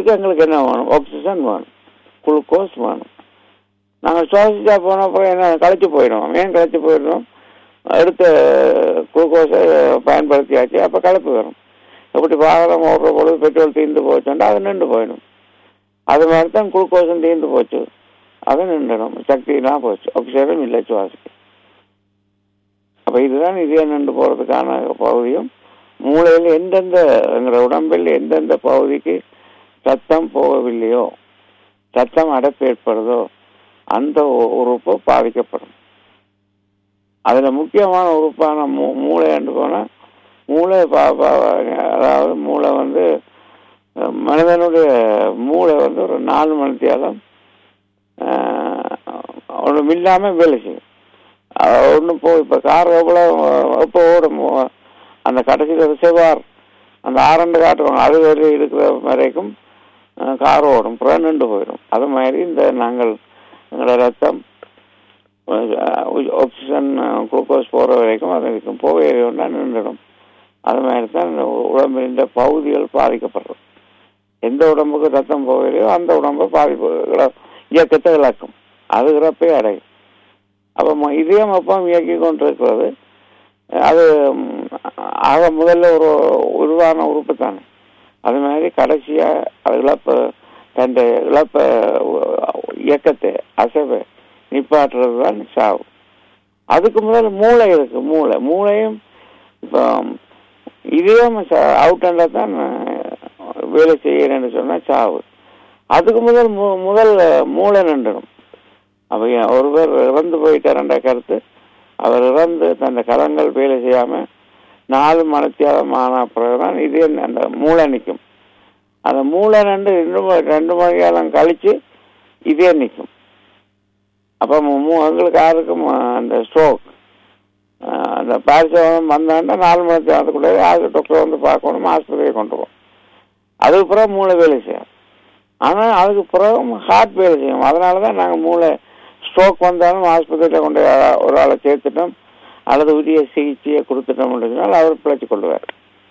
அதுக்கு எங்களுக்கு என்ன வேணும்? ஆக்சிஜன் வேணும், குளுக்கோஸ் வேணும். நாங்கள் சுவாசிச்சா போனப்போ என்ன களைச்சி போயிடுவோம். ஏன் களைச்சி போயிடுவோம்? எடுத்த குளுக்கோஸை பயன்படுத்தியாச்சு, அப்போ களைப்பு வரும். எப்படி வாகனம் ஓடுற பொழுது பெட்ரோல் தீர்ந்து போச்சோண்டா அது நின்று போயிடும். அது மாதிரி தான் குளுக்கோஸும் தீர்ந்து போச்சு, அது நின்றுடும், சக்தியெல்லாம் போச்சு, ஆக்சிஜனும் இல்லை சுவாசிக்க. அப்போ இதுதான் இதே நின்று போகிறதுக்கான பகுதியும். மூளையில் எந்தெந்த எங்களோட உடம்பில் எந்தெந்த பகுதிக்கு சத்தம் போகவில்லையோ, சத்தம் அடைப்பு ஏற்படுதோ, அந்த உறுப்பு பாதிக்கப்படும். அதில் முக்கியமான உறுப்பான மூளை என்று போனால், மூளை அதாவது மூளை வந்து மனிதனுடைய மூளை வந்து ஒரு 4 மணி நேரம் ஒன்றும் இல்லாமல் வேலை செய்யும். ஒன்றும் இப்போ கார் எப்போ ஓடும், அந்த கடைசியில் செவ்வார் அந்த ஆரண்டு காட்டுவாங்க, அது வரை இருக்கிற வரைக்கும் கார் ஓடும், புறம் நின்று போயிடும். அது மாதிரி இந்த நாங்கள் எங்களோட ரத்தம் ஆக்சிஜன் குளுக்கோஸ் போகிற வரைக்கும் அது இருக்கும், போகையோன்னா நின்றுடும். அது மாதிரி தான் உடம்பின் பகுதிகள் பாதிக்கப்படுறது. எந்த உடம்புக்கு ரத்தம் போகலையோ அந்த உடம்பை பாதிப்பு இயக்கத்தை இழக்கும், அது இறப்பை அடையும். அப்போ இதயம் அப்போ இயக்கி கொண்டிருக்கிறது. அது ஆக முதல்ல ஒரு உருவான உறுப்பு தானே. அது மாதிரி கடைசியாக அது தன் இழப்ப இயக்கத்தை அசைவை நிப்பாட்டுறது தான் சாவு. அதுக்கு முதல் மூளை இருக்கு. மூளையும் இப்போ இதயம் அவுட்டண்டா தான் வேலை செய்யறேன்னு சொன்னா சாவு. அதுக்கு முதல் மூளை நின்றுடும். அப்ப ஒருவர் இறந்து போயிட்டாருன்ற கருத்து, அவர் இறந்து தன் கரங்கள் வேலை செய்யாம 4 மணி நேரம் ஆன பிறகுதான் இது அந்த மூளை நிற்கும். அந்த மூளை நின்று 2 மணி நேரம் கழிச்சு இதே நிற்கும். அப்போ எங்களுக்கு யாருக்கும் அந்த ஸ்ட்ரோக் அந்த பாரிசோகம் வந்தாண்டா 4 மணி நேரத்துக்குள்ளே யாருக்கு டாக்டர் வந்து பார்க்கணும், ஆஸ்பத்திரியை கொண்டு போவோம். அதுக்கு பிறகு மூளை வேலை செய்யும். ஆனால் அதுக்கு பிறகு ஹார்ட் வேலை செய்யும். அதனால தான் நாங்கள் மூளை ஸ்ட்ரோக் வந்தாலும் ஆஸ்பத்திரியில் கொண்டு ஒரு ஆளை சேர்த்துட்டோம் அல்லது உரிய சிகிச்சையை கொடுத்துட்டோம்ன்றதுனால அவர் பிழைச்சி கொள்வார்.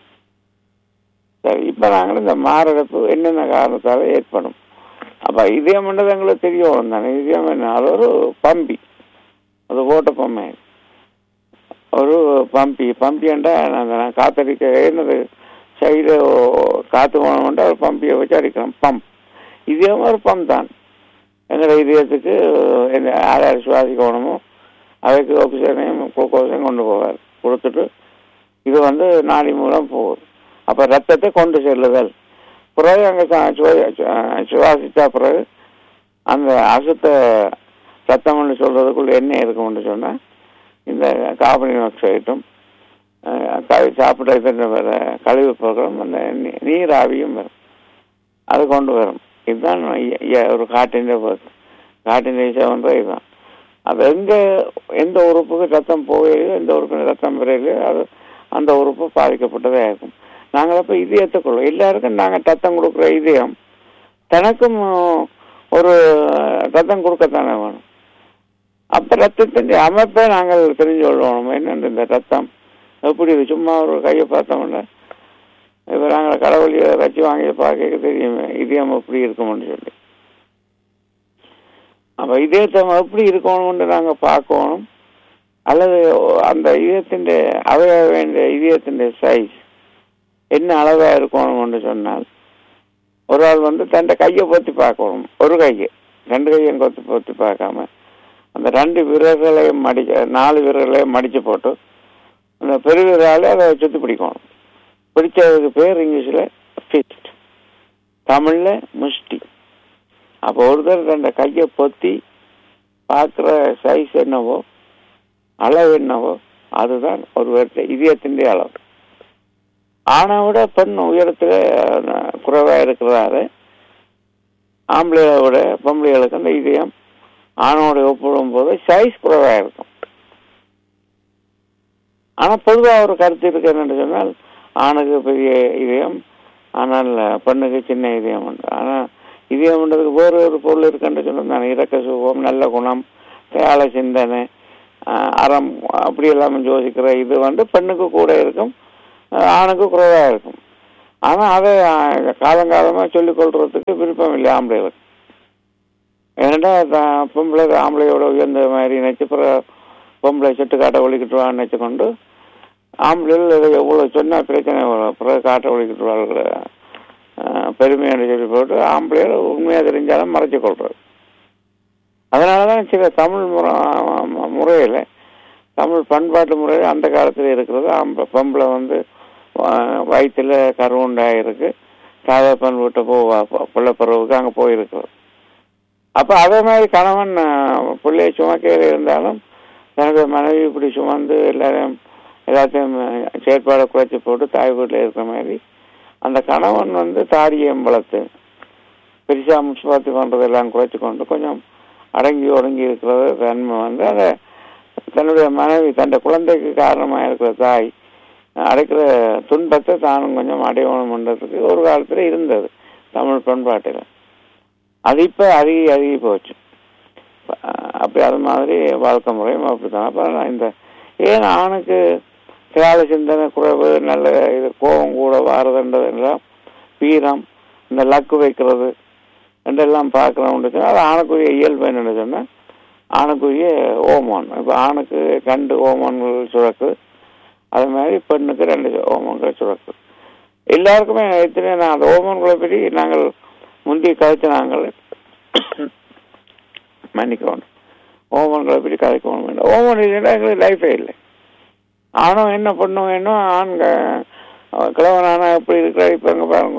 சரி, இப்போ நாங்கள் இந்த மாரடைப்பு என்னென்ன காரணத்தால் ஏற்படும். அப்போ இதயம்ன்றது எங்களுக்கு தெரியணும் தானே. இதயம் என்ன, அது ஒரு பம்பி, அது ஓட்ட பொம்மை, ஒரு பம்பியண்டா நான் காத்தடிக்க என்னது சைடு காற்று போனோம்னா ஒரு பம்பியை வச்சு அடிக்கிறோம், பம்ப். இதயம் ஒரு பம்ப் தான். எங்களோட இதயத்துக்கு யார் சுவாசிக்கணுமோ அதுக்கு ஆக்சிஜனையும் குளுக்கோஸையும் கொண்டு போவார், கொடுத்துட்டு இது வந்து நாடி மூலம் போகுது. அப்போ ரத்தத்தை கொண்டு செல்லுதல். பிறகு அங்கே சுவாசித்தா பிறகு அந்த அசுத்த ரத்தம்னு சொல்றதுக்குள்ள என்ன இருக்கும்னு சொன்னால் இந்த கார்பன் டை ஆக்சைடும் சாப்பிட்ட வர கழிவு பொருட்களும் அந்த நீராவியும் வரும், அது கொண்டு வரும். இதுதான் ஒரு காட்டின் சேவன்ற இதுதான். அது எந்த உறுப்புக்கு ரத்தம் போகலையோ, எந்த உறுப்பு ரத்தம் விரையிலையோ அது அந்த உறுப்பு பாதிக்கப்பட்டதே இருக்கும். நாங்கள் அப்போ இதயத்துக்குள்ளோம் எல்லாருக்கும் நாங்கள் ரத்தம் கொடுக்குற இதயம் தனக்கும் ஒரு ரத்தம் கொடுக்கத்தானே வேணும். அப்போ ரத்தத்தின் அமைப்பை நாங்கள் தெரிஞ்சு கொள்ளணும். என்னென்று இந்த ரத்தம் எப்படி சும்மா ஒரு கையை பார்த்தோம்ல, இப்போ நாங்கள் கடவுளியை வச்சு வாங்கி பார்க்க தெரியுமே இதயம் எப்படி இருக்கும்னு சொல்லி. அப்போ இதயத்தை எப்படி இருக்கணும்னு நாங்கள் பார்க்கணும். அல்லது அந்த இதயத்தின் அவைய வேண்டிய இதயத்தின் சைஸ் என்ன அளவாக இருக்கணும்னு சொன்னால், ஒரு ஆள் வந்து தன் கையை பொத்தி பார்க்கணும். ஒரு கையை 2 கையும் பொத்தி பார்க்காம அந்த 2 விரல்களையும் 4 விரல்களையும் மடித்து போட்டு அந்த பெருவிரலால் அதை சுற்றி பிடிக்கணும். பிடிச்சதுக்கு பேர் இங்கிலீஷில் ஃபிஸ்ட், தமிழில் முஷ்டி. அப்போ ஒருத்தர் 2 கையை பொத்தி பார்க்குற சைஸ் என்னவோ, அளவு என்னவோ, அதுதான் ஒரு இதயத்தின் அளவு. ஆணை விட பெண் உயரத்தில் குறைவாக இருக்கிறாரு. ஆம்பளையை விட பொம்பளைகளுக்கு அந்த இதயம் ஆணோட ஒப்பிடும் போது சைஸ் குறைவாக இருக்கும். ஆனால் பொதுவாக ஒரு கருத்து இருக்கு என்னென்னு சொன்னால், ஆணுக்கு பெரிய இதயம் ஆனால் பெண்ணுக்கு சின்ன இதயம் உண்டு. ஆனால் இதயம்ன்றதுக்கு வேறு ஒரு பொருள் இருக்குன்னு சொன்னால் இரக்க சுகம், நல்ல குணம், தேயால சிந்தனை, அறம், அப்படி எல்லாம் யோசிக்கிற இது வந்து பெண்ணுக்கு கூட இருக்கும், ஆணுக்கு குறைவாக இருக்கும். ஆனால் அதை காலங்காலமாக சொல்லிக் கொள்றதுக்கு விருப்பம் இல்லை ஆம்பளைகளுக்கு. ஏன்னா பொம்பளை ஆம்பளையோட உயர்ந்த மாதிரி நினைச்சு பொம்பளை செட்டு காட்ட ஒழிக்கிட்டுவான்னு நினைச்சு கொண்டு ஆம்பளைகள் எவ்வளோ சொன்னால் பிரச்சனை வரும், பிறகு காட்ட ஒழிக்கிட்டுவார்கள் பெருமையான சொல்லி போட்டு ஆம்பளைகள் உண்மையாக தெரிஞ்சாலும் மறைச்சு கொள்றது. அதனால தான் சில தமிழ் முறையில் தமிழ் பண்பாட்டு முறையில் அந்த காலத்தில் இருக்கிறது பொம்பளை வந்து வயிற்றில் கருவுண்டாக இருக்கு, தாதப்பன் வீட்டை பிள்ளைப்பறவுக்கு அங்கே போயிருக்கிறது. அப்போ அதே மாதிரி கணவன் பிள்ளையை சுமக்கையில் இருந்தாலும் தன்னுடைய மனைவி இப்படி சுமந்து எல்லாத்தையும் செயற்பாடை குறைச்சி போட்டு தாய் வீட்டில் இருக்கிற மாதிரி அந்த கணவன் வந்து தாடியம் வளர்த்து பெருசாக முன்சிபாலிட்டி பண்ணுறதெல்லாம் குறைச்சி கொண்டு கொஞ்சம் அடங்கி ஒடுங்கி இருக்கிறது தன்மை வந்து அதை தன்னுடைய மனைவி தன்னுடைய குழந்தைக்கு காரணமாக இருக்கிற தாய் அடைக்கிற துன்பத்தை தானும் கொஞ்சம் அடையணும்ன்றதுக்கு ஒரு காலத்தில் இருந்தது தமிழ் பண்பாட்டில். அது இப்போ அதிகி போச்சு. அப்படி அது மாதிரி வாழ்க்கை முறையும் அப்படித்தான். அப்போ இந்த ஏன் ஆணுக்கு தியால சிந்தனை குறைவு, நல்ல இது கோபம் கூட வாரதுன்றதெல்லாம் வீரம், இந்த லக்கு வைக்கிறது என்றெல்லாம் பார்க்கணும்னு சொன்னால் அது ஆணுக்குரிய இயல்பு என்னென்னு சொன்னால் ஆணுக்குரிய ஓமான். இப்போ ஆணுக்கு 2 ஓமான்கள் சுரக்கு, அது மாதிரி பெண்ணுக்கு 2 ஓமான்கள் சுரக்கு. எல்லாருக்குமே எத்தனை அந்த ஓமான்களை பற்றி நாங்கள் முந்தைய கதைச்சு நாங்கள் மன்னிக்கணும், ஓமன்களை பற்றி கதைக்கணும் வேண்டாம். ஓமன் இல்லைன்னா எங்களுக்கு லைஃபே இல்லை. ஆணும் என்ன பண்ணும் வேணும், ஆண்க கிழவனானா எப்படி இருக்கிற. இப்போ எங்கே பாருங்க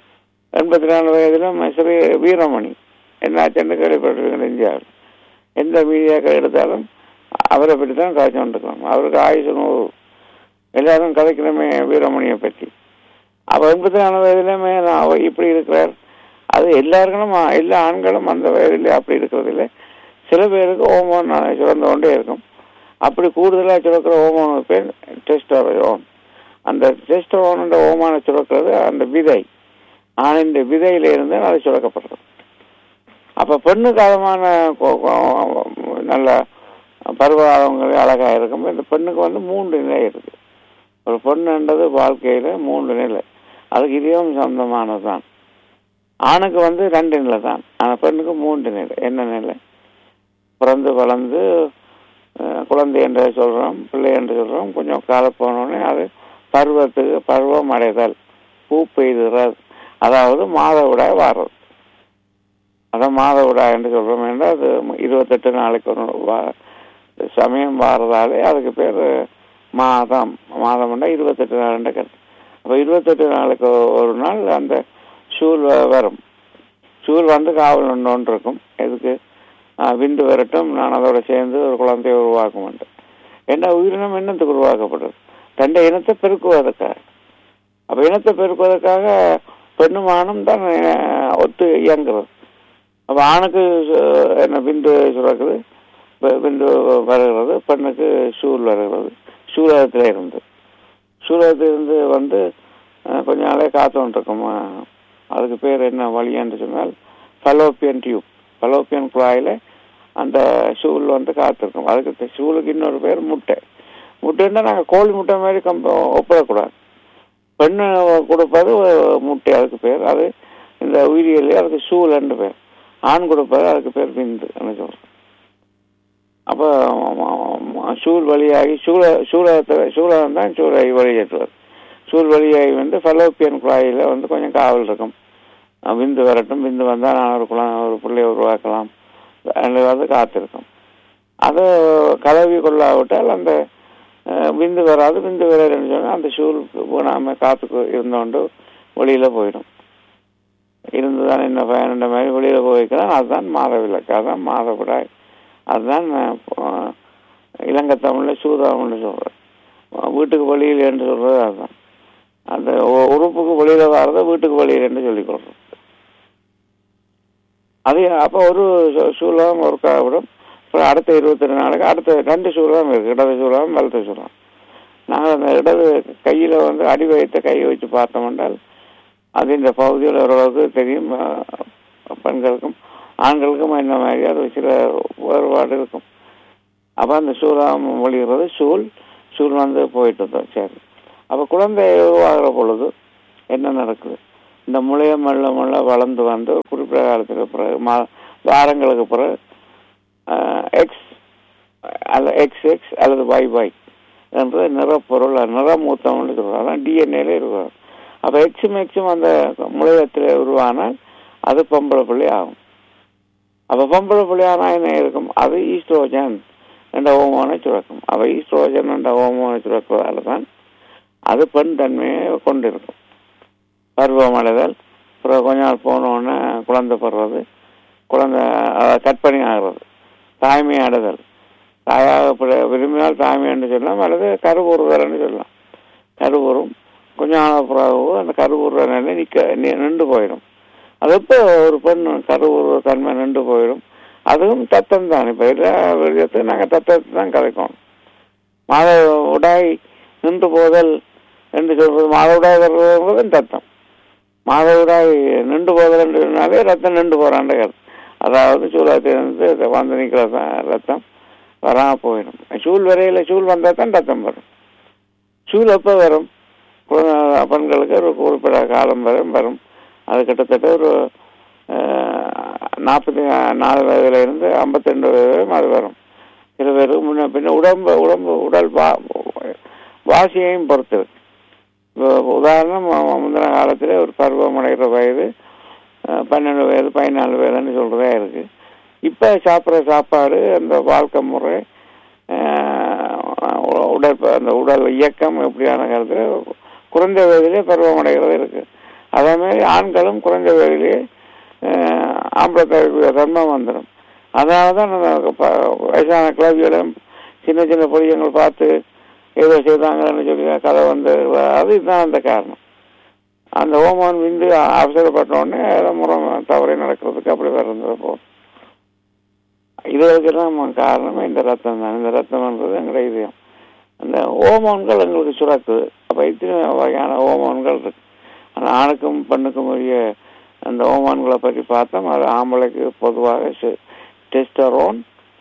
84 வயதில் சிறிய வீரமணி என்னாச்சுன்னு கேள்விப்பட்டிருக்கேன். இந்தியாவில் எந்த மீடியாக்கள் எடுத்தாலும் அவரை பற்றி தான் கதைச்சு கொண்டிருக்கிறோம். அவருக்கு ஆயுசு 100. எல்லாரும் கதைக்கிறோமே வீரமணியை பற்றி. அப்போ 84 வயதிலுமே அவர் இப்படி இருக்கிறார். அது எல்லாருக்கும் எல்லா ஆண்களும் அந்த வயதில் அப்படி இருக்கிறது இல்லை. சில பேருக்கு ஹோமோன் சுரந்து கொண்டே இருக்கும். அப்படி கூடுதலாக சுரக்கிற ஹோமோனு பேர் டெஸ்டோஸ்டெரோன். அந்த டெஸ்டோஸ்டெரோன் ஹோமோனை சுரக்கிறது அந்த விதை, ஆணின் விதையிலிருந்து அது சுரக்கப்படுறது. அப்போ பெண்ணுக்கு அதமான நல்ல பருவங்களே அழகாக இருக்கும். இந்த பெண்ணுக்கு வந்து 3 நிலை இருக்குது. ஒரு பெண்ணுன்றது வாழ்க்கையில் 3 நிலை. அதுக்கு இதுவும் சொந்தமானது தான். ஆணுக்கு வந்து 2 நிலை தான், ஆனால் பெண்ணுக்கு 3 நிலை. என்ன நிலை? பிறந்து வளர்ந்து குழந்தை என்று சொல்கிறோம், பிள்ளை என்று சொல்கிறோம். கொஞ்சம் காலம் போனோடனே அது பருவம் அடைதல், பூ பெய்துறது, அதாவது மாதவிடாய் வாரது. அதான் மாதவிடாய் என்று சொல்கிறோம். என்றால் அது 28 நாளைக்கு ஒரு சமயம் வாரதாலே அதுக்கு பேர் மாதம்னா 28 நாள் கருத்து. அப்போ 28 நாளுக்கு ஒரு நாள் அந்த சூழ் வரும். சூழ் வந்து காவல் ஒன்று இருக்கும். எதுக்கு? விண்டு வரட்டும், நான் அதோட சேர்ந்து ஒரு குழந்தையை உருவாக்க மாட்டேன். என்ன உயிரினம் என்னத்துக்கு உருவாக்கப்படுறது? தண்டை இனத்தை பெருக்குவதற்காக. அப்போ இனத்தை பெருக்குவதற்காக பெண்ணும் ஆணும் தான் ஒத்து இயங்குறது. அப்போ ஆணுக்கு என்ன விண்டு சுரக்குது, விண்டு வருகிறது, பெண்ணுக்கு சூழ் வருகிறது. சூழகத்தில் இருந்து வந்து கொஞ்ச நாளே காத்துட்டு இருக்கும். அதுக்கு பேர் என்ன வழி என்று சொன்னால் ஃபலோப்பியன் டியூப். ஃபலோப்பியன் குழாயில் அந்த சூழ் வந்து காத்திருக்கும். அதுக்கு சூழுக்கு இன்னொரு பேர் முட்டை. முட்டைன்னா நாங்கள் கோழி முட்டை மாதிரி ஒப்பிடக்கூடாது. பெண்ணு கொடுப்பது முட்டை, அதுக்கு பேர். அது இந்த உயிரியலே அதுக்கு சூழ் என்று பேர். ஆண் கொடுப்பது அதுக்கு பேர் விந்து என்ன சொல்கிறோம். அப்போ சூழ் வழியாகி சூழகம் தான் சூழை வழியேற்றுவார். சூழ் வழியாகி வந்து ஃபலோப்பியன் குழாயில் வந்து கொஞ்சம் காவல் இருக்கும். விந்து வரட்டும், விந்து வந்தால் நான் ஒரு பிள்ளையை உருவாக்கலாம் வந்து காத்திருக்கும். அதை கலவி கொள்ளாவிட்டால் அந்த விந்து வராது. விந்து வராதுன்னு சொன்னால் அந்த சூழ் போனாமல் காத்துக்கு இருந்தோண்டு வெளியில் போயிடும். இருந்து தான் என்ன பயனுன்ற மாதிரி வெளியில் போய் வைக்கலாம். அதுதான் மாதவிலக்கு, அதுதான் மாதவிடாய். அதுதான் இலங்கை தமிழில் சூதாமன்னு சொல்கிறது. வீட்டுக்கு வெளியில் என்று சொல்கிறது அதுதான். அந்த உறுப்புக்கு வெளியில் வர்றதை வீட்டுக்கு வெளியில் என்று சொல்லிக்கொள்கிறோம். அது அப்போ ஒரு சூழகம் ஒரு காவிடும். அப்புறம் அடுத்த 22 நாளுக்கு அடுத்த 2 சூழகம் இருக்குது. இடது சூழகம், வலது சூழகம். நாங்கள் அந்த இடது கையில் வந்து அடி வயிற்ற கையை வச்சு பார்த்தோம் என்றால் அது இந்த பகுதியில் ஓரளவுக்கு தெரியும். பெண்களுக்கும் ஆண்களுக்கும் என்ன மாதிரி அது சில வேறுபாடு இருக்கும். அப்போ அந்த சூழகம் ஒழிகிறது. சூழ் வந்து போயிட்டு இருந்தோம். சரி, அப்போ குழந்தை உருவாகிற பொழுது என்ன நடக்குது? இந்த முளைய மெல்ல மெல்ல வளர்ந்து வந்து ஒரு குறிப்பிட்ட காலத்துக்கு பிறகு வாரங்களுக்கு பிறகு எக்ஸ் அல்ல எக்ஸ் எக்ஸ் அல்லது YY என்ற நிறப்பொருள் நிறமூத்தம்னு சொல்றாங்க. அதான் டிஎன்ஏல இருக்கும். அப்போ எக்ஸும் அந்த முளையத்தில் உருவானால் அது பொம்பளை புள்ளி ஆகும். அப்போ பொம்பளை புள்ளியானா என்ன இருக்கும்? அது ஈஸ்ட்ரோஜன் என்ற ஹோமோனை சுரக்கும். அப்போ ஈஸ்ட்ரோஜன் என்ற ஹோமோனை சுரக்குவதால தான் அது பெண் தன்மையை கொண்டிருக்கும். பருவமடைதல், அப்புறம் கொஞ்ச நாள் போனோடனே குழந்தை படுறது, குழந்தை கற்பனை ஆகிறது, தாய்மை அடைதல், தாயாக விரும்பினால் தாய்மைன்னு சொல்லலாம், அல்லது கருவுறுதல்னு சொல்லலாம். கருவுறும் கொஞ்ச நாள் பிறகு அந்த கருவுறுற நிலை நின்று போயிடும். அது எப்போ ஒரு பெண் கருவுறுற தன்மை நின்று போயிடும்? அதுவும் தத்தம் தான். இப்போ எல்லா விதத்தையும் நாங்கள் தத்தத்தை தான் கலைக்கணும். மாத உடாய் நின்று போதல் என்று சொல்வது, மாதவிடாய் வர்றதும் தத்தம். மாதவிடாய் நின்று போதல் என்று சொன்னாலே ரத்தம் நின்று போகிறான்ற கருத்து. அதாவது சூழத்திலிருந்து வந்து நிற்கிற ரத்தம் வராமல் போயிடும். சூழ் வரையில் சூழ் வந்தால் தான் ரத்தம் வரும். சூழ் எப்போ வரும்? பெண்களுக்கு ஒரு குறிப்பிட்ட காலம் வரும். அது கிட்டத்தட்ட ஒரு 44 வயதிலிருந்து 52 வயது அது வரும். சில பேருக்கு முன்ன பின்ன உடல் வாசியையும் பொறுத்து. உதாரணம், முந்தின காலத்தில் ஒரு பருவமடைகிற வயது 12 வயது 14 வயதுன்னு சொல்றதா இருக்கு. இப்போ சாப்பிட்ற சாப்பாடு, அந்த வாழ்க்கை முறை, அந்த உடல் இயக்கம் எப்படியான காலத்தில் குறைந்த வயதிலே பருவமடைகிறது இருக்கு. அதே மாதிரி ஆண்களும் குறைந்த வயதிலே ஆம்பளை தன்மை வந்துடும். அதனால தான் வயசான கிளவிகளும் சின்ன சின்ன பொடியங்கள் பார்த்து ஏதோ செய்தாங்கன்னு சொல்லி கதை வந்து அதுதான் அந்த காரணம். அந்த ஹோமோன் விந்து அவசரப்பட்ட உடனே முறை தவறை நடக்கிறதுக்கு அப்படி வர்றது போகும். இதுக்கெல்லாம் காரணமே இந்த ரத்தம் தான். இந்த ரத்தம்ன்றது எங்களுடைய இதயம். அந்த ஹோமோன்கள் எங்களுக்கு சுரக்குது. அப்போ இத்தனை வகையான ஹோமோன்கள் இருக்கு. அந்த ஆணுக்கும் பெண்ணுக்கும் உரிய அந்த ஹோமோன்களை பற்றி பார்த்தோம். அது ஆம்பளைக்கு பொதுவாக டெஸ்டரோன்,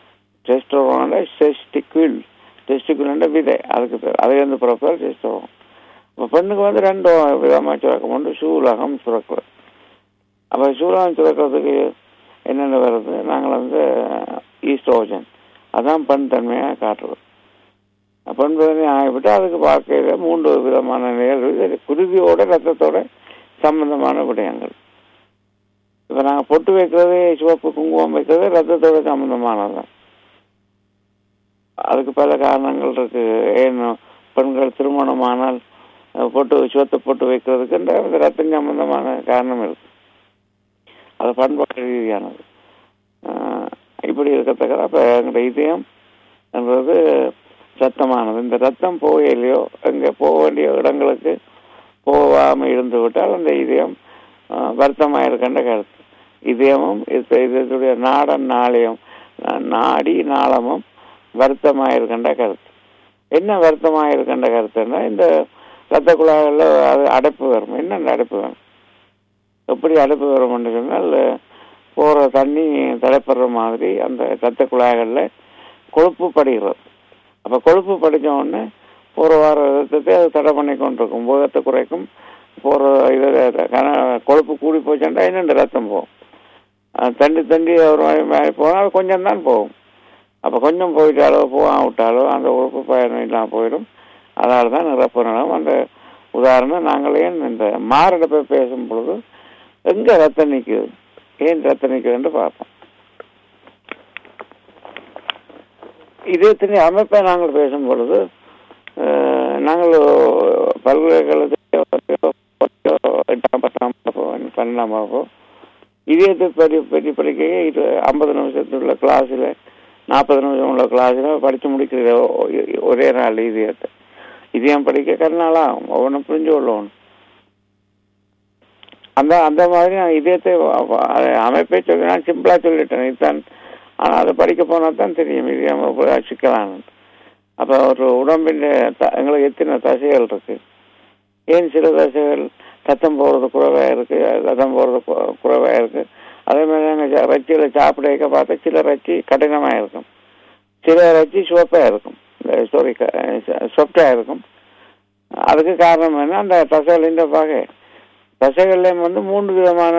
டெஸ்டிகுல் விதை, அதுக்கு பேர். அதுலேருந்து பிறப்பால் டெஸ்டரோன். இப்போ பெண்ணுக்கு வந்து 2 விதமாக சுரக்கும். ஒன்று சூலகம் சுரக்குறது. அப்போ சூலகம் சுரக்கிறதுக்கு என்னென்ன வருது? நாங்கள் வந்து ஈஸ்ட்ரோஜன், அதான் பெண் தன்மையாக காட்டுறது. பெண் தன்மை ஆகிவிட்டு அதுக்கு வாழ்க்கையில் 3 விதமான நிகழ்வு, குருதியோட ரத்தத்தோட சம்பந்தமான விடயங்கள். இப்போ நாங்கள் பொட்டு வைக்கிறது, சிவப்பு குங்குமம் வைக்கிறது ரத்தத்தோட சம்பந்தமானது. அதுக்கு பல காரணங்கள் இருக்கு. ஏன் பெண்கள் திருமணமானால் பொட்டு சிவத்தை போட்டு வைக்கிறதுக்கு அந்த ரத்தம் சம்பந்தமான காரணம் இருக்கு. அது பண்பாட்டு ரீதியானது. இப்படி இருக்கத்தக்க அப்போ எங்களுடைய இதயம் என்றது ரத்தமானது. இந்த ரத்தம் போகலையோ, அங்கே போக வேண்டிய இடங்களுக்கு போகாமல் இருந்து விட்டால் அந்த இதயம் வருத்தமாக இருக்கின்ற கருத்து. இதயமும் இதயத்துடைய நாடி நாளமும் வருத்தமாக இருக்கின்ற கருத்து. என்ன வருத்தமாக இருக்கின்ற கருத்துன்னா, இந்த ரத்த குழாய்களில் அது அடைப்பு வரும். என்ன அடைப்பு வரும்? எப்படி அடைப்பு வரும்னு சொன்னால், போகிற தண்ணி தடைப்படுற மாதிரி அந்த ரத்த குழாய்களில் கொழுப்பு படிகிறது. அப்போ கொழுப்பு படித்த உடனே போகிற வார ரத்தத்தை அது தடை பண்ணி கொண்டிருக்கும். போகத்தை குறைக்கும். போகிற கொழுப்பு கூடி போச்சுட்டா என்னென்ன ரத்தம் போகும். தண்டி ஒரு மாதிரி போனால் கொஞ்சம் தான் போகும். அப்போ கொஞ்சம் போயிட்டாலோ போகாம விட்டாலோ அந்த உறுப்பு பயணம் இல்லாமல் போயிடும். அதனால தான் நிரப்பு நிலம். அந்த உதாரணம் நாங்களே இந்த மாரடைப்பை பேசும் பொழுது எங்கே ரத்தம் நிற்குது, ஏன் ரத்தம் நிற்குதுன்னு பார்ப்போம். இதயத்தின் அமைப்பை நாங்கள் பேசும் பொழுது நாங்கள் பல்கலைக்கழகத்தில் 8ஆம் 10ஆம் 12ஆம் வகுப்பு இதயத்தை பற்றி படிக்கையே 50 நிமிஷத்தில் உள்ள கிளாஸில் 40 நிமிஷம் உள்ள கிளாஸில் படித்து முடிக்கிற ஒரே நாள் இதயம் படிக்க கருநாளாகும். ஒவ்வொன்றும் புரிஞ்சு கொள்ளணும். அந்த மாதிரி நான் இதயத்தை அமைப்பை சொல்லி நான் சிம்பிளாக சொல்லிட்டேன் இதுதான். ஆனால் அதை படிக்க போனால் தான் தெரியும் இதயம் சிக்கலானது. அப்போ ஒரு உடம்பின் எங்களுக்கு எத்தனை தசைகள் இருக்கு, ஏன் சில தசைகள் ரத்தம் போகிறது குறைவாக இருக்கு, ரத்தம் போகிறது குறைவாக இருக்கு. அதே மாதிரி நாங்கள் ரச்சியில் சாப்பிட வைக்க பார்த்தா சில ரச்சி கடினமாக இருக்கும், சில ரச்சி சிவப்பாக இருக்கும், சொப்டாக இருக்கும். அதுக்கு காரணம் என்ன? அந்த தசைகளின் வகை. தசைகள்லேயும் 3 விதமான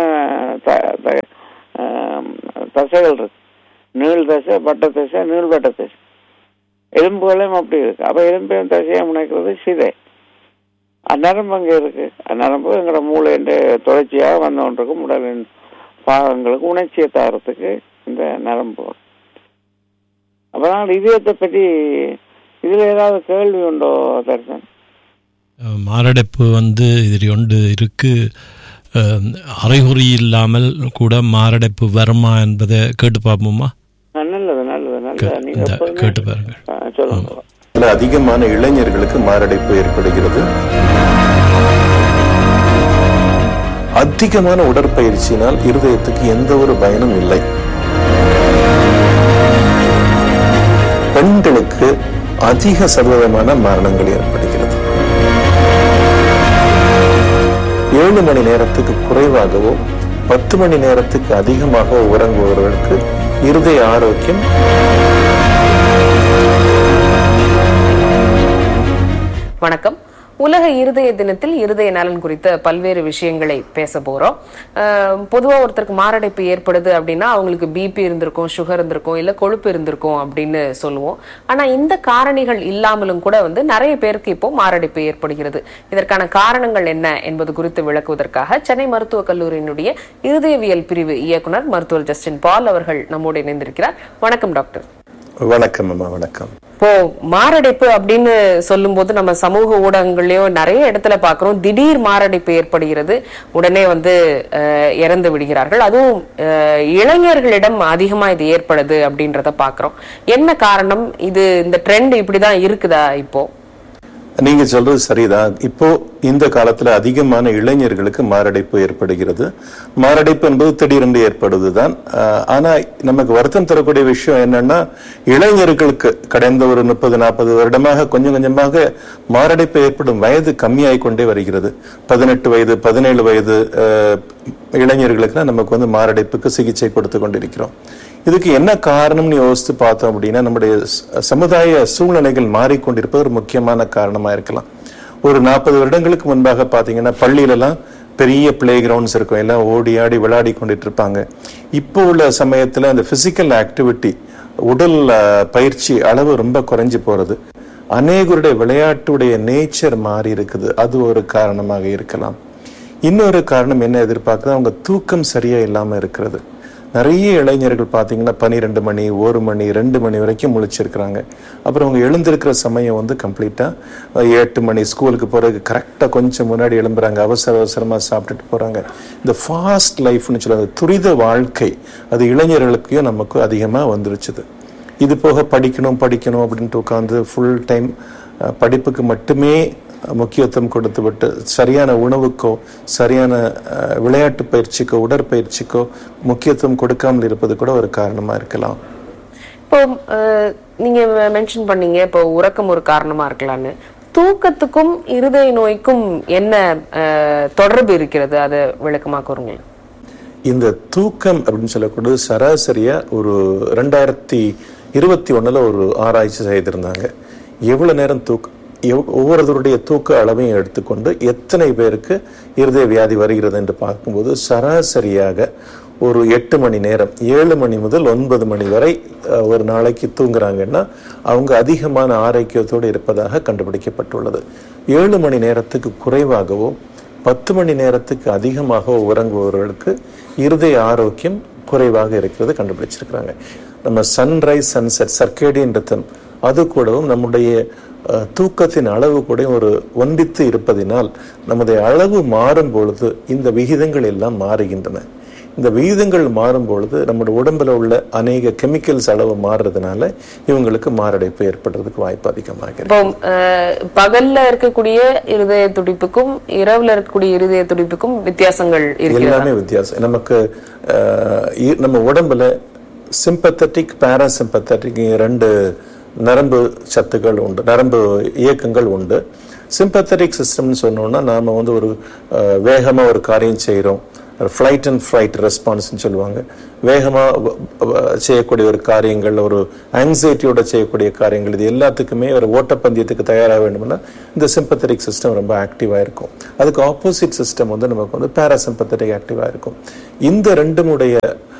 தசைகள் இருக்கு. நீள் தசை, வட்ட தசை, நீள்வட்ட தசை. எலும்புகளையும் அப்படி இருக்கு. அப்ப எலும்பையும் தசையை முனைக்கிறது சிதை. அந்நரம்பு அங்கே இருக்கு. அந்நரம்பு எங்களோட மூளைன்ற தொடர்ச்சியாக வந்து கொண்டிருக்கும். உடலின் பாகங்களுக்கு உணர்ச்சியை தாரத்துக்கு இந்த நரம்பு. அப்பதான் இதயத்தை பற்றி இதுல ஏதாவது கேள்வி உண்டோ தர்சன்? மாரடைப்பு இதில் ஒன்று இருக்கு. அரைகுறி இல்லாமல் கூட மாரடைப்பு வருமா என்பதை கேட்டு பார்ப்போமா? நல்லது நல்லது நல்லது, நீங்க கேட்டு பாருங்க. சொல்லுங்க. அதிகமான இளைஞர்களுக்கு மாரடைப்பு ஏற்படுகிறது. அதிகமான உடற்பயிற்சியினால் இருதயத்துக்கு எந்த ஒரு பயனும் இல்லை. பெண்களுக்கு அதிக சதவீதமான மரணங்கள் ஏற்படுகிறது. 7 மணி நேரத்துக்கு குறைவாகவோ 10 மணி நேரத்துக்கு அதிகமாக உறங்குபவர்களுக்கு இருதய ஆரோக்கியம். வணக்கம். உலக இருதய தினத்தில் இருதய நலன் குறித்த பல்வேறு விஷயங்களை பேச போறோம். பொதுவா ஒருத்தருக்கு மாரடைப்பு ஏற்படுது அப்படின்னா அவங்களுக்கு பிபி இருந்திருக்கும், சுகர் இருந்திருக்கும், இல்ல கொழுப்பு இருந்திருக்கும் அப்படின்னு சொல்லுவோம். ஆனா இந்த காரணிகள் இல்லாமலும் கூட நிறைய பேருக்கு இப்போ மாரடைப்பு ஏற்படுகிறது. இதற்கான காரணங்கள் என்ன என்பது குறித்து விளக்குவதற்காக சென்னை மருத்துவக் கல்லூரியினுடைய இருதயவியல் பிரிவு இயக்குனர் மருத்துவர் ஜஸ்டின் பால் அவர்கள் நம்மோடு இணைந்திருக்கிறார். வணக்கம் டாக்டர். வணக்கம் அம்மா. வணக்கம். இப்போ மாரடைப்பு அப்படின்னு சொல்லும் போது நம்ம சமூக ஊடகங்கள்லயும் நிறைய இடத்துல பாக்குறோம், திடீர் மாரடைப்பு ஏற்படுகிறது, உடனே இறந்து விடுகிறார்கள். அதுவும் இளைஞர்களிடம் அதிகமா இது ஏற்படுது அப்படின்றத பாக்குறோம். என்ன காரணம்? இது இந்த ட்ரெண்ட் இப்படிதான் இருக்குதா? இப்போ நீங்க சொல்றது சரிதான். இப்போ இந்த காலத்துல அதிகமான இளைஞர்களுக்கு மாரடைப்பு ஏற்படுகிறது. மாரடைப்பு என்பது திடீரென்று ஏற்படுவதுதான். ஆனா நமக்கு வருத்தம் தரக்கூடிய விஷயம் என்னன்னா, இளைஞர்களுக்கு கடந்த ஒரு 30-40 வருடமாக கொஞ்சம் கொஞ்சமாக மாரடைப்பு ஏற்படும் வயது கம்மியாய் கொண்டே வருகிறது. 18 வயது 17 வயது இளைஞர்களுக்கு நமக்கு மாரடைப்புக்கு சிகிச்சை கொடுத்து கொண்டிருக்கிறோம். இதுக்கு என்ன காரணம்னு யோசித்து பார்த்தோம் அப்படின்னா, நம்முடைய சமுதாய சூழ்நிலைகள் மாறிக்கொண்டிருப்பது ஒரு முக்கியமான காரணமா இருக்கலாம். ஒரு 40 வருடங்களுக்கு முன்பாக பாத்தீங்கன்னா பள்ளியிலலாம் பெரிய பிளே கிரவுண்ட்ஸ் இருக்கும், எல்லாம் ஓடி ஆடி விளையாடி கொண்டுட்டு இருப்பாங்க. இப்போ உள்ள சமயத்துல அந்த பிசிக்கல் ஆக்டிவிட்டி, உடல் பயிற்சி அளவு ரொம்ப குறைஞ்சு போறது. அநேகருடைய விளையாட்டுடைய நேச்சர் மாறி இருக்குது. அது ஒரு காரணமாக இருக்கலாம். இன்னொரு காரணம் என்ன எதிர்பார்க்குறது, அவங்க தூக்கம் சரியா இல்லாம இருக்கிறது. நிறைய இளைஞர்கள் பார்த்தீங்கன்னா 12 மணி 1 மணி 2 மணி வரைக்கும் முழிச்சிருக்கிறாங்க. அப்புறம் அவங்க எழுந்திருக்கிற சமயம் கம்ப்ளீட்டா 8 மணி, ஸ்கூலுக்கு போறதுக்கு கரெக்டா கொஞ்சம் முன்னாடி எழும்புறாங்க, அவசர அவசரமா சாப்பிட்டுட்டு போறாங்க. இந்த ஃபாஸ்ட் லைஃப்னு சொல்ல துரித வாழ்க்கை அது இளைஞர்களுக்கும் நமக்கு அதிகமா வந்துருச்சுது. இது போக படிக்கணும் அப்படின்ட்டு உட்காந்து ஃபுல் டைம் படிப்புக்கு மட்டுமே முக்கியத்துவம் கொடுத்து விட்டு சரியான உணவுக்கோ சரியான விளையாட்டு பயிற்சிக்கோ உடற்பயிற்சிக்கோ முக்கியத்துவம் கொடுக்காமல் இருப்பது கூட ஒரு காரணமா இருக்கலாம். இப்போ நீங்க மென்ஷன் பண்ணீங்க, இப்போ உறக்கம் ஒரு காரணமா இருக்கலாம்னு. தூக்கத்துக்கும் இருதய நோய்க்கும் என்ன தொடர்பு இருக்கிறது? அதை விளக்கமா கூறுங்க. இந்த தூக்கம் அப்படின்னு சொல்லக்கூடிய சராசரியா ஒரு 2021 ஒரு ஆராய்ச்சி செய்திருந்தாங்க. எவ்வளவு நேரம் ஒவ்வொருவருடைய தூக்க அளவையும் எடுத்துக்கொண்டு எத்தனை பேருக்கு இருதய வியாதி வருகிறது என்று பார்க்கும்போது சராசரியாக ஒரு 8 மணி நேரம், 7 மணி முதல் 9 மணி வரை ஒரு நாளைக்கு தூங்குறாங்கன்னா அவங்க அதிகமான ஆரோக்கியத்தோடு இருப்பதாக கண்டுபிடிக்கப்பட்டுள்ளது. 7 மணி நேரத்துக்கு குறைவாகவோ 10 மணி நேரத்துக்கு அதிகமாக உறங்குபவர்களுக்கு இருதய ஆரோக்கியம் குறைவாக இருக்கிறது கண்டுபிடிச்சிருக்கிறாங்க. நம்ம சன்ரைஸ் சன்செட் சர்க்கேடியன் ரிதம் அது கூடவும் நம்முடைய தூக்கத்தின் அளவு கூட ஒரு ஒன்றித்து இருப்பதினால் நமது அளவு மாறும் பொழுது இந்த விகிதங்கள் எல்லாம் மாறுகின்றன. இந்த விகிதங்கள் மாறும் பொழுது நம்முடைய உடம்புல உள்ள அநேக கெமிக்கல்ஸ் அளவு மாறுறதுனால இவங்களுக்கு மாரடைப்பு ஏற்படுறதுக்கு வாய்ப்பு அதிகமாக இருக்கு. பகல்ல இருக்கக்கூடிய இருதய துடிப்புக்கும் இரவுல இருக்கக்கூடிய இருதய துடிப்புக்கும் வித்தியாசங்கள் எல்லாமே வித்தியாசம். நமக்கு நம்ம உடம்புல சிம்பத்தட்டிக் பாராசிம்பத்தட்டிக் 2 நரம்பு சத்துக்கள் உண்டு, நரம்பு இயக்கங்கள் உண்டு. சிம்பத்தட்டிக் சிஸ்டம்னு சொன்னோம்னா நாம ஒரு வேகமா ஒரு காரியம் செய்யறோம், ஃப்ளைட் அண்ட் ஃப்ரைட் ரெஸ்பான்ஸ்ன்னு சொல்லுவாங்க. வேகமாக செய்யக்கூடிய ஒரு காரியங்கள், ஒரு ஆங்ஸைட்டியோட செய்யக்கூடிய காரியங்கள், இது எல்லாத்துக்குமே ஒரு ஓட்டப்பந்தயத்துக்கு தயாராக வேண்டும்னா இந்த சிம்பத்தட்டிக் சிஸ்டம் ரொம்ப ஆக்டிவாக இருக்கும். அதுக்கு ஆப்போசிட் சிஸ்டம் வந்து நமக்கு வந்து பேராசிம்பத்தட்டிக் ஆக்டிவாக இருக்கும். இந்த ரெண்டுமுடைய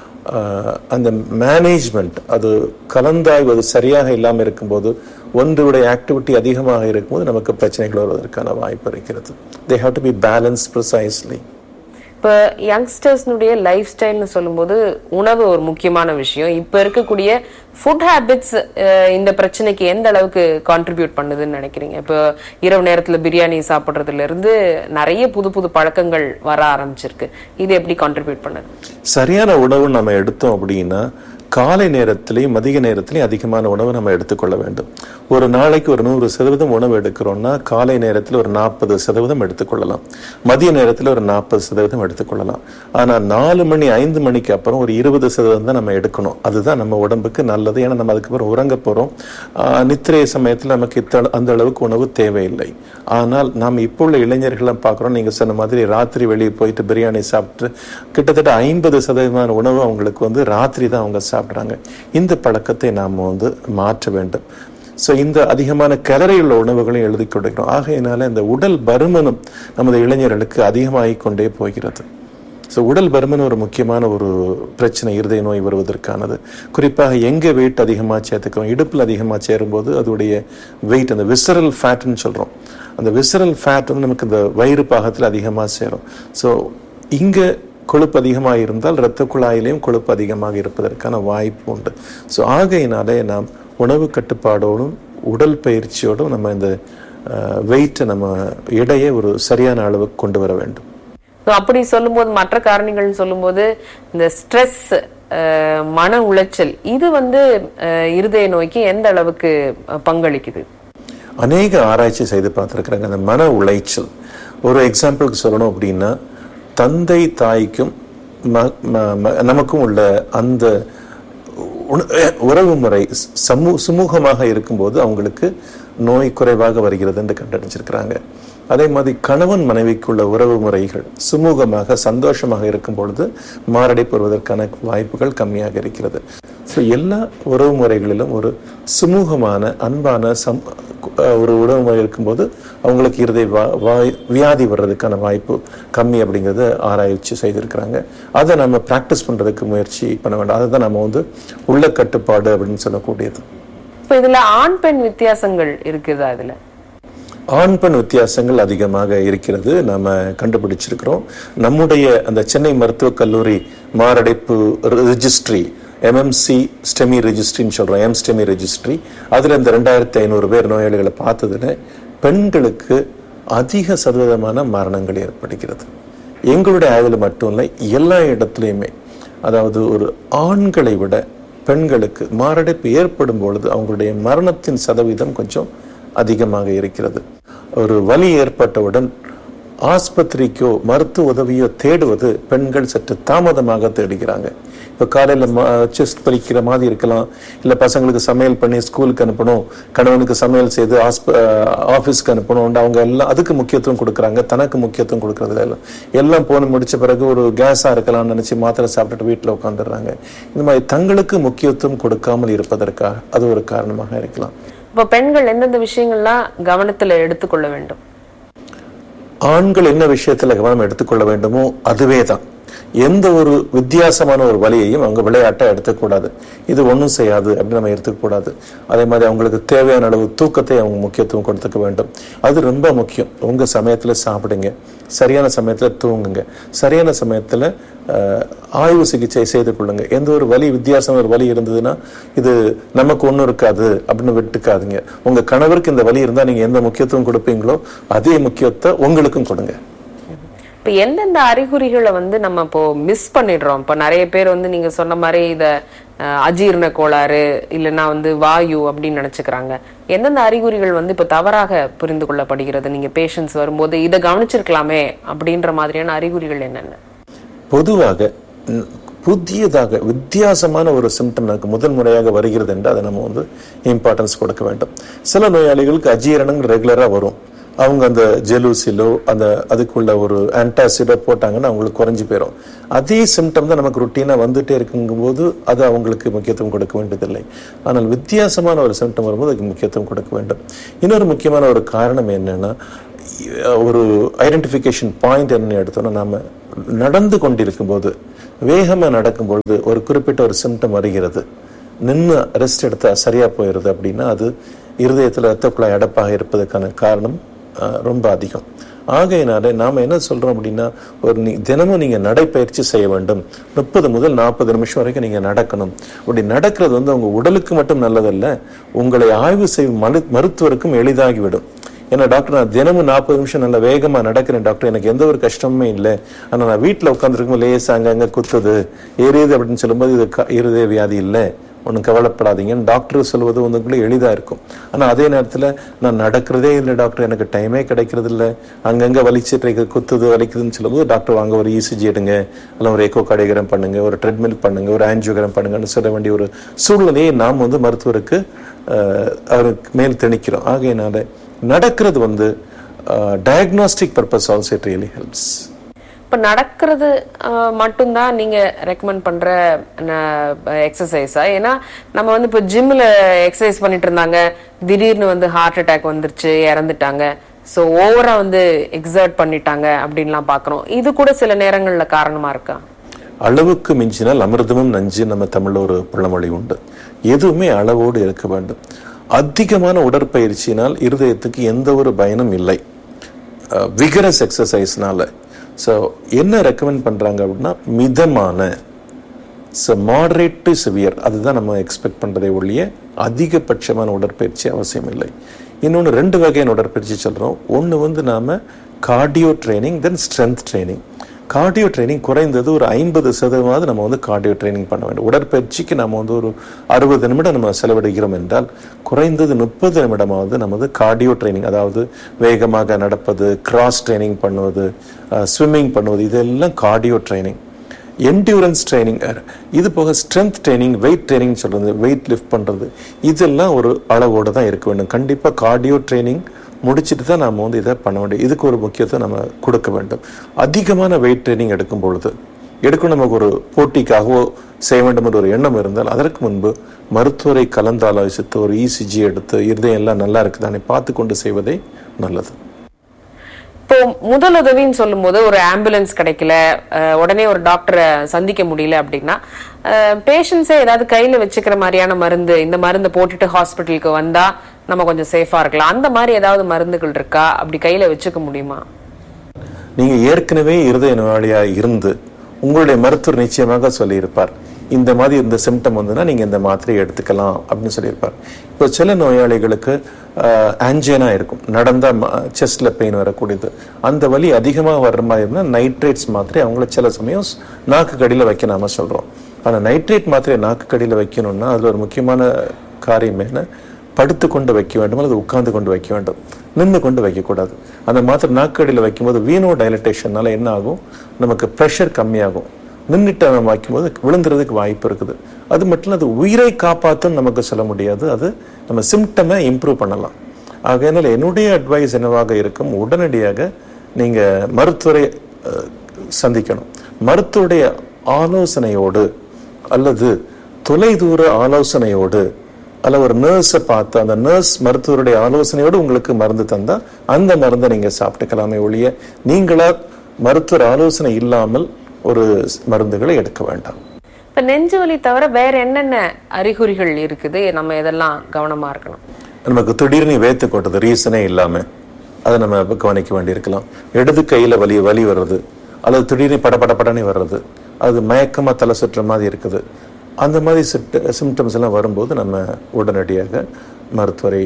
அந்த மேனேஜ்மெண்ட், அது கலந்தாய்வு அது சரியாக இல்லாமல் இருக்கும்போது, ஒன்றுடைய ஆக்டிவிட்டி அதிகமாக இருக்கும்போது நமக்கு பிரச்சனைகள் வருவதற்கான வாய்ப்பு இருக்கிறது. They have to be balanced precisely. இப்போ யங்ஸ்டர்ஸ்னுடைய லைஃப் ஸ்டைல்னு சொல்லும்போது உணவு ஒரு முக்கியமான விஷயம். இப்போ இருக்கக்கூடிய ஃபுட் ஹேபிட்ஸ் இந்த பிரச்சனைக்கு எந்த அளவுக்கு கான்ட்ரிபியூட் பண்ணுதுன்னு நினைக்கிறீங்க? இப்போ இரவு நேரத்துல பிரியாணி சாப்பிட்றதுல இருந்து நிறைய புது புது பழக்கங்கள் வர ஆரம்பிச்சிருக்கு. இது எப்படி கான்ட்ரிபியூட் பண்ணுது? சரியான உணவு நம்ம எடுத்தோம் அப்படின்னா காலை நேரத்திலையும் மதிய நேரத்திலையும் அதிகமான உணவு நம்ம எடுத்துக்கொள்ள வேண்டும். ஒரு நாளைக்கு ஒரு 100% உணவு எடுக்கிறோம்னா காலை நேரத்தில் ஒரு 40% எடுத்துக்கொள்ளலாம், மதிய நேரத்தில் ஒரு 40% எடுத்துக்கொள்ளலாம். ஆனால் 4 மணி 5 மணிக்கு அப்புறம் ஒரு 20% தான் நம்ம எடுக்கணும். அதுதான் நம்ம உடம்புக்கு நல்லது. ஏன்னா நம்ம அதுக்கப்புறம் உறங்க போகிறோம். நித்திரை சமயத்தில் நமக்கு அந்த அளவுக்கு உணவு தேவையில்லை. ஆனால் நாம் இப்போ உள்ள இளைஞர்களை பார்க்குறோம். நீங்கள் சொன்ன மாதிரி ராத்திரி வெளியே போயிட்டு பிரியாணி சாப்பிட்டு கிட்டத்தட்ட 50% உணவு அவங்களுக்கு வந்து ராத்திரி தான் அவங்க சாப்பிட்றாங்க. இந்த பழக்கத்தை நாம் வந்து மாற்ற வேண்டும். ஸோ இந்த அதிகமான கலரி உள்ள உணவுகளையும் எழுதி கொடுக்கிறோம். ஆகையினால இந்த உடல் பருமனும் நமது இளைஞர்களுக்கு அதிகமாகிக் கொண்டே போகிறது. ஸோ உடல் பருமன் ஒரு முக்கியமான ஒரு பிரச்சனை, இருதய நோய் வருவதற்கானது. குறிப்பாக எங்கே வெயிட் அதிகமாக சேர்த்துக்கிறோம், இடுப்பில் அதிகமாக சேரும்போது அதோடைய வெயிட், அந்த விசரல் ஃபேட்னு சொல்கிறோம், அந்த விசரல் ஃபேட் வந்து நமக்கு இந்த வயிறு பாகத்தில் அதிகமாக சேரும். ஸோ இங்கே கொழுப்பு அதிகமாக இருந்தால் இரத்த குழாயிலையும் கொழுப்பு அதிகமாக இருப்பதற்கான வாய்ப்பு உண்டு. ஸோ ஆகையினாலே நாம் உணவு கட்டுப்பாடோடும் உடல் பயிற்சியோடும் நம்ம இந்த வெயிட்டை, நம்ம எடையை ஒரு சரியான அளவுக்கு கொண்டு வர வேண்டும். அப்படி சொல்லும்போது மற்ற காரணிகள் சொல்லும்போது இந்த ஸ்ட்ரெஸ், மன உளைச்சல், இது வந்து இருதய நோய்க்கு எந்த அளவுக்கு பங்களிக்குது? அநேக ஆராய்ச்சி செய்து பார்த்துருக்குறாங்க. அந்த மன உளைச்சல் ஒரு எக்ஸாம்பிளுக்கு சொல்லணும் அப்படின்னா, தந்தை தாய்க்கும் நமக்கும் உள்ள அந்த உறவு முறை சுமூகமாக இருக்கும்போது அவங்களுக்கு நோய் குறைவாக வருகிறது என்று கண்டறிஞ்சிருக்கிறாங்க. அதே மாதிரி கணவன் மனைவிக்குள்ள உறவு முறைகள் சுமூகமாக சந்தோஷமாக இருக்கும் பொழுது மாரடைப்பு வருவதற்கான வாய்ப்புகள் கம்மியாக இருக்கிறது. ஸோ எல்லா உறவு முறைகளிலும் ஒரு சுமூகமான அன்பான ஒரு உறவு முறை இருக்கும்போது அவங்களுக்கு இருதய வியாதி வர்றதுக்கான வாய்ப்பு கம்மி அப்படிங்கிறத ஆராய்ச்சி செய்திருக்கிறாங்க. அதை நம்ம ப்ராக்டிஸ் பண்றதுக்கு முயற்சி பண்ண வேண்டும். அதை தான் நம்ம வந்து உள்ள கட்டுப்பாடு அப்படின்னு சொல்லக்கூடியது. இப்போ இதுல ஆண் பெண் வித்தியாசங்கள் இருக்குதா? இதுல ஆண் பெண் வித்தியாசங்கள் அதிகமாக இருக்கிறது, நம்ம கண்டுபிடிச்சிருக்கிறோம். நம்முடைய அந்த சென்னை மருத்துவக் கல்லூரி மாரடைப்பு ரெஜிஸ்ட்ரி, எம்எம்சி ஸ்டெமி ரெஜிஸ்ட்ரின்னு சொல்றோம், எம்ஸ்டெமி ரெஜிஸ்ட்ரி, அதுல இந்த 2500 பேர் நோயாளிகளை பார்த்ததுல பெண்களுக்கு அதிக சதவீதமான மரணங்கள் ஏற்படுகிறது. எங்களுடைய ஆய்வில் மட்டும் இல்லை, எல்லா இடத்துலையுமே. அதாவது ஒரு ஆண்களை விட பெண்களுக்கு மாரடைப்பு ஏற்படும் பொழுது அவங்களுடைய மரணத்தின் சதவீதம் கொஞ்சம் அதிகமாக இருக்கிறது. ஒரு வலி ஏற்பட்டவுடன் ஆஸ்பத்திரிக்கோ மருத்துவ உதவியோ தேடுவது பெண்கள் சற்று தாமதமாக தேடுகிறாங்க. இப்போ காலையில் செஸ்ட் பறிக்கிற மாதிரி இருக்கலாம், இல்லை பசங்களுக்கு சமையல் பண்ணி ஸ்கூலுக்கு அனுப்பணும், கணவனுக்கு சமையல் செய்து ஆஃபீஸ்க்கு அனுப்பணும், அவங்க எல்லாம் அதுக்கு முக்கியத்துவம் கொடுக்குறாங்க, தனக்கு முக்கியத்துவம் கொடுக்கறதுல எல்லாம் போன முடிச்ச பிறகு ஒரு கேஸாக இருக்கலாம்னு நினச்சி மாத்திரை சாப்பிட்டுட்டு வீட்டில் உட்காந்துடுறாங்க. இந்த மாதிரி தங்களுக்கு முக்கியத்துவம் கொடுக்காமல் இருப்பதற்காக அது ஒரு காரணமாக இருக்கலாம். இப்போ பெண்கள் எந்தெந்த விஷயங்கள்லாம் கவனத்தில் எடுத்துக்கொள்ள வேண்டும்? ஆண்கள் என்ன விஷயத்துல கவனம் எடுத்துக்கொள்ள வேண்டுமோ அதுவே தான். எந்த ஒரு வித்தியாசமான ஒரு வழியையும் அவங்க விளையாட்டை எடுத்துக்கூடாது. இது ஒன்றும் செய்யாது அப்படின்னு நம்ம எடுத்துக்கூடாது. அதே மாதிரி அவங்களுக்கு தேவையான அளவு தூக்கத்தை அவங்க முக்கியத்துவம் கொடுத்துக்க வேண்டும். அது ரொம்ப முக்கியம். உங்க சமயத்துல சாப்பிடுங்க, சரியான சமயத்துல தூங்குங்க, சரியான சமயத்துல ஆய்வு சிகிச்சை செய்து கொள்ளுங்க. எந்த ஒரு வலி வித்தியாசம் ஒரு வலி இருந்ததுன்னா இது நமக்கு ஒன்றும் இருக்காது அப்படின்னு விட்டுக்காதுங்க. உங்க கணவருக்கு இந்த வலி இருந்தா நீங்க எந்த முக்கியத்துவம் கொடுப்பீங்களோ அதே முக்கியத்தை உங்களுக்கும் கொடுங்க. இப்ப எந்தெந்த அறிகுறிகளை வந்து நம்ம இப்போ மிஸ் பண்ணிடுறோம்? இப்ப நிறைய பேர் வந்து நீங்க சொன்ன மாதிரி இத அஜீரண கோளாறு இல்லைன்னா வந்து வாயு அப்படின்னு நினைச்சுக்கிறாங்க. எந்தெந்த அறிகுறிகள் வந்து இப்ப தவறாக புரிந்து கொள்ளப்படுகிறது? நீங்க பேஷண்ட்ஸ் வரும்போது இதை கவனிச்சிருக்கலாமே அப்படின்ற மாதிரியான அறிகுறிகள் என்னென்ன? பொதுவாக புதியதாக வித்தியாசமான ஒரு சிம்டம் நமக்கு முதல் முறையாக வருகிறது என்று அதை நம்ம வந்து இம்பார்ட்டன்ஸ் கொடுக்க வேண்டும். சில நோயாளிகளுக்கு அஜீரணம் ரெகுலரா வரும், அவங்க அந்த ஜெலூசிலோ அதுக்குள்ள ஒரு ஆன்டாசிடோ போட்டாங்கன்னா அவங்களுக்கு குறைஞ்சி போயிடும். அதே சிம்டம் தான் நமக்கு ருட்டீனா வந்துட்டே இருக்குங்கும்போது அது அவங்களுக்கு முக்கியத்துவம் கொடுக்க வேண்டியதில்லை. ஆனால் வித்தியாசமான ஒரு சிம்டம் வரும்போது அதுக்கு முக்கியத்துவம் கொடுக்க வேண்டும். இன்னொரு முக்கியமான ஒரு காரணம் என்னன்னா, ஒரு ஐடென்டிஃபிகேஷன் பாயிண்ட் என்ன எடுத்தோம்னா, நாம நடந்து கொண்டிருக்கும் போது வேகமா நடக்கும்பொழுது ஒரு குறிப்பிட்ட ஒரு சிம்டம் வருகிறது, நின்று ரெஸ்ட் எடுத்தா சரியா போயிடுது அப்படின்னா அது இருதயத்தில் இரத்த குழாய் அடைப்பாக இருப்பதற்கான காரணம் ரொம்ப அதிகம். ஆகையினால நாம என்ன சொல்றோம் அப்படின்னா, தினமும் நீங்க நடைப்பயிற்சி செய்ய வேண்டும். 30 முதல் 40 நிமிஷம் வரைக்கும் நீங்க நடக்கணும். அப்படி நடக்கிறது உங்க உடலுக்கு மட்டும் நல்லதல்ல, உங்களை ஆய்வு செய்யும் மருத்துவருக்கும் எளிதாகிவிடும். ஏன்னா டாக்டர், நான் தினமும் 40 நிமிஷம் நல்ல வேகமா நடக்கிறேன் டாக்டர், எனக்கு எந்த ஒரு கஷ்டமுமே இல்லை, ஆனா நான் வீட்டில் உட்காந்துருக்கும் லேசா அங்க குத்துது எரியுது அப்படின்னு சொல்லும்போது இது இருதய வியாதி இல்லை, ஒன்றும் கவலைப்படாதீங்கன்னு டாக்டர் சொல்வது உங்களுக்குள்ள எளிதாக இருக்கும். ஆனால் அதே நேரத்தில் நான் நடக்கிறதே இல்லை டாக்டர், எனக்கு டைமே கிடைக்கிறது இல்லை, அங்கங்கே வலிச்சுட்டு குத்துது வலிக்குதுன்னு சொல்லும்போது டாக்டர் வாங்க ஒரு இசிஜி எடுங்க, இல்லை ஒரு எக்கோ கார்டியோகிராம் பண்ணுங்க, ஒரு ட்ரெட்மில் பண்ணுங்க, ஒரு ஆன்ஜியோகிராம் பண்ணுங்கன்னு சொல்ல வேண்டிய ஒரு சூழ்நிலையை நாம் மருத்துவருக்கு அவருக்கு மேல் திணிக்கிறோம். ஆகையினால நடக்கிறது diagnostic purpose also it really helps. இப்ப நடக்கிறது மட்டும்தான் நீங்க ரெக்கமெண்ட் பண்ற எக்ஸசைஸா? ஏன்னா நம்ம இப்ப ஜிம்ல எக்ஸசைஸ் பண்ணிட்டு இருந்தாங்க, திடீர்னு ஹார்ட் அட்டாக் வந்துருச்சு, இறந்துட்டாங்க. சோ ஓவரா எக்ஸர்ட் பண்ணிட்டாங்க அப்படின்லாம் பாக்குறோம். இது கூட சில நேரங்கள்ல காரணமா இருக்கா? அளவுக்கு மிஞ்சினால் அமிர்தமும் நஞ்சு, நம்ம தமிழ்ல ஒரு பழமொழி உண்டு. எதுவுமே அளவோடு இருக்க வேண்டும். அதிகமான உடற்பயிற்சியினால் இருதயத்துக்கு எந்த ஒரு பயனும் இல்லை, விகரஸ் எக்ஸசைஸ்னால. ஸோ என்ன ரெக்கமெண்ட் பண்றாங்க அப்படின்னா, மிதமான மாடரேட் டு சிவியர், அதுதான் நம்ம எக்ஸ்பெக்ட் பண்றதை ஒழிய அதிகபட்சமான உடற்பயிற்சி அவசியம் இல்லை. இன்னொன்று 2 வகையான உடற்பயிற்சி சொல்றோம். ஒன்று நாம கார்டியோ ட்ரைனிங், தென் ஸ்ட்ரென்த் ட்ரைனிங். கார்டியோ ட்ரைனிங் குறைந்தது ஒரு 50% நம்ம கார்டியோ ட்ரைனிங் பண்ண வேண்டும். உடற்பயிற்சிக்கு நம்ம ஒரு 60 நிமிடம் நம்ம செலவிடுகிறோம் என்றால் குறைந்தது 30 நிமிடமாவது நமது கார்டியோ ட்ரைனிங், அதாவது வேகமாக நடப்பது, கிராஸ் ட்ரைனிங் பண்ணுவது, ஸ்விம்மிங் பண்ணுவது, இதெல்லாம் கார்டியோ ட்ரைனிங். என்டியூரன்ஸ் ட்ரைனிங், இது போக ஸ்ட்ரென்த் ட்ரைனிங், வெயிட் ட்ரைனிங் சொல்றது, வெயிட் லிஃப்ட் பண்றது, இதெல்லாம் ஒரு அளவோடு தான் இருக்க வேண்டும். கண்டிப்பாக கார்டியோ ட்ரைனிங் முடிச்சுட்டு தான் நம்ம இதை பண்ண வேண்டும். இதுக்கு ஒரு முக்கியத்துவம் நம்ம கொடுக்க வேண்டும். அதிகமான வெயிட் ட்ரைனிங் எடுக்கும் பொழுது நமக்கு ஒரு போட்டிக்காகவோ செய்ய வேண்டும் என்ற ஒரு எண்ணம் இருந்தால் அதற்கு முன்பு மருத்துவரை கலந்து ஆலோசித்து ஒரு இசிஜி எடுத்து இருதயம் எல்லாம் நல்லா இருக்குதானே பார்த்து கொண்டு செய்வதே நல்லது. இப்போ முதலுதவின்னு சொல்லும் போது ஒரு ஆம்புலன்ஸ் கிடைக்கல, உடனே ஒரு டாக்டரை சந்திக்க முடியல அப்படின்னா பேஷண்ட்ஸே ஏதாவது கையில வச்சுக்கிற மாதிரியான மருந்து, இந்த மருந்து போட்டுட்டு ஹாஸ்பிட்டலுக்கு வந்தா நம்ம கொஞ்சம் சேஃபா இருக்கலாம், அந்த மாதிரி ஏதாவது மருந்துகள் இருக்கா? அப்படி கையில வச்சுக்க முடியுமா? நீங்க ஏற்கனவே இருதய நோயாளியா இருந்து உங்களுடைய மருத்துவர் நிச்சயமாக சொல்லியிருப்பார், இந்த மாதிரி இந்த சிம்டம் வந்துன்னா நீங்க இந்த மாத்திரை எடுத்துக்கலாம் அப்படின்னு சொல்லியிருப்பார். இப்போ சில நோயாளிகளுக்கு ஆன்ஜினா இருக்கும், நடந்தா செஸ்ட்ல பெயின் வரக்கூடியது, அந்த வலி அதிகமாக வர்ற மாதிரி இருந்தால் நைட்ரேட்ஸ் மாத்திரை அவங்கள சில சமயம் நாக்கு கடியில வைக்க நாம சொல்றோம். ஆனா நைட்ரேட் மாத்திரை நாக்கு கடியில வைக்கணும்னா அதுல ஒரு முக்கியமான காரியம் என்ன, படுத்து கொண்டு வைக்க வேண்டும் அல்லது உட்கார்ந்து கொண்டு வைக்க வேண்டும், நின்று கொண்டு வைக்கக்கூடாது. அந்த மாத்திரை நாக்கடியில் வைக்கும்போது வீனோ டைலட்டேஷன்னால என்ன ஆகும், நமக்கு ப்ரெஷர் கம்மியாகும். நின்றுட்டு நம்ம வைக்கும்போது விழுந்துறதுக்கு வாய்ப்பு இருக்குது. அது மட்டும் இல்லை, அது உயிரை காப்பாற்றும் நமக்கு சொல்ல முடியாது, அது நம்ம சிம்டமை இம்ப்ரூவ் பண்ணலாம். ஆகையினால என்னுடைய அட்வைஸ் என்னவாக இருக்கும், உடனடியாக நீங்க மருத்துவரை சந்திக்கணும். மருத்துவருடைய ஆலோசனையோடு அல்லது தொலைதூர ஆலோசனையோடு அல்ல ஒரு நர்ஸை பார்த்து அந்த நர்ஸ் மருத்துவருடைய ஆலோசனையோடு உங்களுக்கு மருந்து தந்தா அந்த மருந்தை நீங்க சாப்பிட்டுக்கலாமே ஒழிய நீங்களா மருத்துவர் ஆலோசனை இல்லாமல் ஒரு மருந்துகளை எடுக்க வேண்டாம். இப்ப நெஞ்சு வலி தவிர வேற என்னென்ன அறிகுறிகள் இருக்குது, நம்ம இதெல்லாம் கவனமா இருக்கணும்? நமக்கு திடீர்னு வேத்து கொட்டது ரீசனே இல்லாம அதை நம்ம கவனிக்க வேண்டி இருக்கலாம். இடது கையில வலி வர்றது, அல்லது திடீர்னு படபடப்படனே வர்றது, அது மயக்கமா தலை சுற்ற மாதிரி இருக்குது, அந்த மாதிரி சிம்டம்ஸ் எல்லாம் வரும்போது நம்ம உடனடியாக மருத்துவரை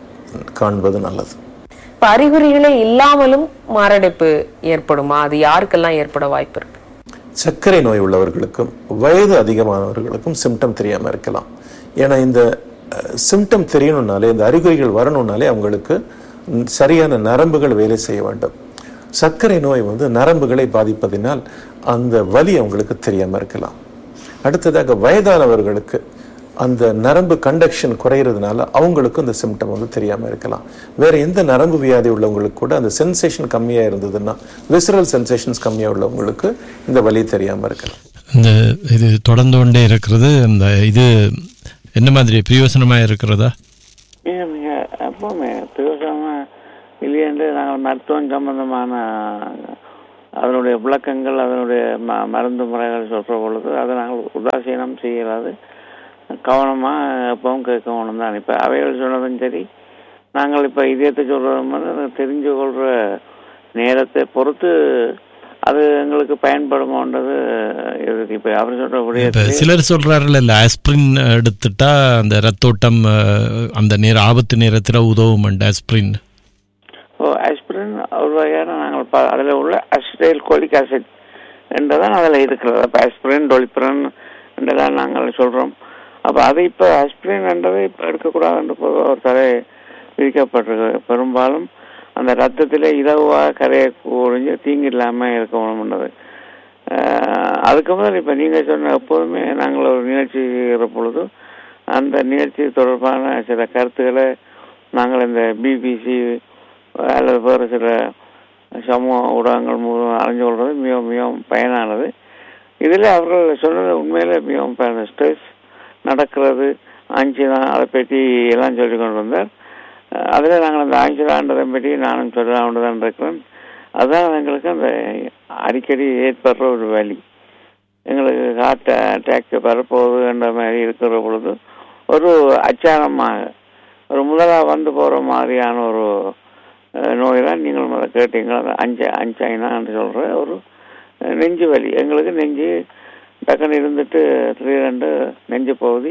காண்பது நல்லது. இப்ப அறிகுறிகளே இல்லாமலும் மாரடைப்பு ஏற்படுமா? அது யாருக்கெல்லாம் ஏற்பட வாய்ப்பு இருக்கு? சர்க்கரை நோய் உள்ளவர்களுக்கும் வயது அதிகமானவர்களுக்கும் சிம்டம் தெரியாம இருக்கலாம். ஏன்னா இந்த சிம்டம் தெரியணும்னாலே, இந்த அறிகுறிகள் வரணும்னாலே அவங்களுக்கு சரியான நரம்புகள் வேலை செய்ய வேண்டும். சர்க்கரை நோய் நரம்புகளை பாதிப்பதினால் அந்த வலி அவங்களுக்கு தெரியாம இருக்கலாம். அடுத்ததாக வயதானவர்களுக்கு அந்த நரம்பு கண்டக்ஷன் குறையிறதுனால அவங்களுக்கு அந்த சிம்டம் வந்து தெரியாமல் இருக்கலாம். வேற எந்த நரம்பு வியாதி உள்ளவங்களுக்கு கூட அந்த சென்சேஷன் கம்மியாக இருந்ததுன்னா, விசரல் சென்சேஷன்ஸ் கம்மியாக உள்ளவங்களுக்கு இந்த வலி தெரியாமல் இருக்கலாம். இந்த இது தொடர்ந்து கொண்டே இருக்கிறது, அந்த இது என்ன மாதிரி பிரயோசனமாக இருக்கிறதா? மிக மிக எப்பவுமே பிரயோசனமாக இல்லையென்று நாங்கள் மருத்துவம் சம்பந்தமான அதனுடைய விளக்கங்கள், அதனுடைய மருந்து முறைகள் சொல்கிற பொழுது அதை நாங்கள் உதாசீனம் செய்யலாது, கவனமாக எப்பவும் கேட்கணும் தான். இப்போ அவைகள் சொன்னதும் சரி, நாங்கள் இப்போ இதயத்தை சொல்கிறதும் வந்து தெரிஞ்சு கொள்கிற நேரத்தை பொறுத்து அது எங்களுக்கு பயன்படுமோன்றது இருக்கு. இப்போ அவர் சொல்கிறபடியே சிலர் சொல்கிறார்கள், இல்லை ஆஸ்பிரின் எடுத்துட்டா அந்த ரத்தோட்டம் அந்த ஆபத்து நேரத்தில் உதவும் ஆஸ்பிரின். ஆஸ்பிரின் ஒரு வகையான நாங்கள் அதில் உள்ள அசிடைல் கோலிக் ஆசிட் என்றதான் அதில் இருக்கிறது. அப்போ ஆஸ்பிரின், டொலிப்ரின் என்றதான் நாங்கள் சொல்கிறோம். அப்போ அது இப்போ ஆஸ்பிரின் என்றதை இப்போ எடுக்கக்கூடாதுன்ற ஒரு தடை விதிக்கப்பட்டிருக்கு. பெரும்பாலும் அந்த ரத்தத்தில் இலவாக கரையை ஒழிஞ்சு தீங்கு இல்லாமல் இருக்கணும்ன்றது. அதுக்கு முதல் இப்போ நீங்கள் சொன்ன எப்போதுமே நாங்கள் ஒரு நிகழ்ச்சி செய்கிற பொழுது அந்த நிகழ்ச்சி தொடர்பான சில கருத்துக்களை நாங்கள் இந்த பிபிசி அல்லது வேறு சில சமூக ஊடகங்கள் மூலம் அறிஞ்சு கொள்வது மிகவும் மிகவும் பயனானது. இதில் அவர்கள் சொன்னது உண்மையிலே மிகவும் பயன். ஸ்ட்ரெஸ் நடக்கிறது, ஆஞ்சிதான் அதை பற்றி எல்லாம் சொல்லி கொண்டு வந்தார். அதில் நாங்கள் அந்த ஆஞ்சிதான்றதை பற்றி நானும் சொல்லலாம் தான் இருக்கிறேன். அதுதான் எங்களுக்கு அந்த அடிக்கடி ஏற்படுற ஒரு வலி. எங்களுக்கு ஹார்ட் அட்டாக் வரப்போகுதுன்ற மாதிரி இருக்கிற பொழுது ஒரு அச்சாரமாக ஒரு முதலாக வந்து போகிற மாதிரியான ஒரு நோய் தான் நீங்கள் முதல்ல கேட்டீங்களா, அந்த அஞ்சைனான்னு சொல்கிற ஒரு நெஞ்சு வலி. எங்களுக்கு நெஞ்சு டக்குன்னு இருந்துட்டு திடீரென்று நெஞ்சு பகுதி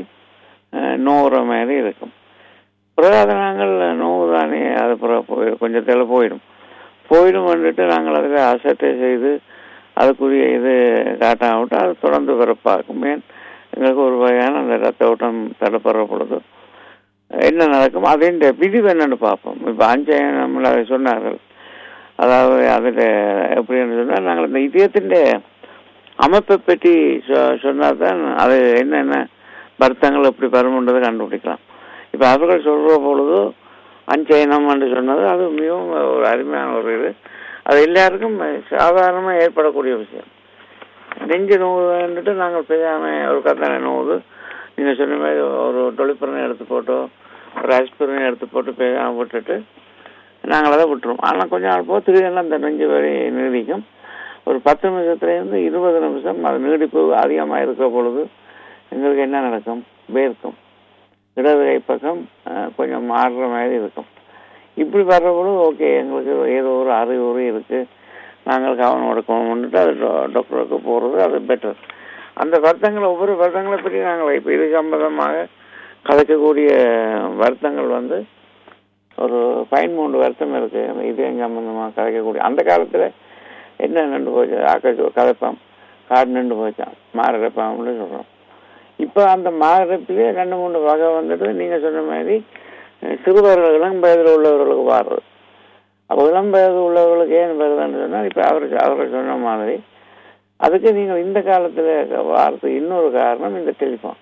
நோவுற மாதிரி இருக்கும். பிறகு அதை நாங்கள் நோவு தானே அது பிறகு கொஞ்சத்தில் போயிடும் வந்துட்டு நாங்கள் அதில் அசட்டை செய்து அதுக்குரிய இது காட்டாவிட்டு அது தொடர்ந்து பிறப்பாக்கும். ஏன் எங்களுக்கு ஒரு வகையான அந்த ரத்த ஓட்டம் தடுப்படுற பொழுது என்ன நடக்கும், அதே விதி என்னன்னு பார்ப்போம். இப்போ அஞ்சைனம் அதை சொன்னார்கள். அதாவது அதில் எப்படின்னு சொன்னால் நாங்கள் இந்த இதயத்தின் அமைப்பை பற்றி சொன்னால் தான் அது என்னென்ன வருத்தங்கள் எப்படி வரும்ன்றதை கண்டுபிடிக்கலாம். இப்போ அவர்கள் சொல்கிற பொழுது அஞ்சைனம் என்று சொன்னது அது மிகவும் ஒரு அருமையான ஒரு இது. அது எல்லாருக்கும் சாதாரணமாக ஏற்படக்கூடிய விஷயம். நெஞ்சு நோவுன்னுட்டு நாங்கள் செய்யாமல் ஒரு கத்தனை நோவுது நீங்கள் சொன்ன மாதிரி ஒரு டொலிப்ரினை எடுத்து போட்டோ ஒரு ஆஸ்பிரினை எடுத்து போட்டு பேசாமல் விட்டுட்டு நாங்கள் அதை விட்டுருவோம். ஆனால் கொஞ்ச நாள் போக திடீரெல்லாம் அந்த நெஞ்சு வரை நீடிக்கும். ஒரு 10 நிமிஷத்துலேருந்து 20 நிமிஷம் அது நீடிப்பு அதிகமாக இருக்கிற பொழுது எங்களுக்கு என்ன நடக்கும், வேர்க்கும், இடது கை பக்கம் கொஞ்சம் மாறுற மாதிரி இருக்கும். இப்படி வர்ற பொழுது ஓகே எங்களுக்கு ஏதோ ஒரு அறிகுறி இருக்குது, நாங்கள் கவனம் எடுக்கணும்னுட்டு அது டாக்டருக்கு போகிறது அது பெட்டர். அந்த வருத்தங்கள் ஒவ்வொரு வருத்தங்களை பற்றி நாங்கள் இப்போ இது சம்பந்தமாக கலைக்கக்கூடிய வருத்தங்கள் வந்து ஒரு 13 வருத்தம் இருக்குது. அந்த இதயம் சம்பந்தமாக கலைக்கக்கூடிய அந்த காலத்தில் என்ன நின்று போச்சு, கதைப்பாம் காடு நின்று போச்சான், மாரடைப்பாம்னு சொல்கிறோம். இப்போ அந்த மாரடைப்பிலே 2-3 வகை வந்துட்டு நீங்கள் சொன்ன மாதிரி சிறுவர்கள் இளம் வயதில் உள்ளவர்களுக்கு வாடுறது. அப்போ இளம் வயது உள்ளவர்களுக்கு ஏன் வருதுன்னு சொன்னால் இப்போ அவர்கள் சொன்ன மாதிரி அதுக்கு நீங்கள் இந்த காலத்தில் வார்த்தை இன்னொரு காரணம் இந்த டெலிஃபோன்.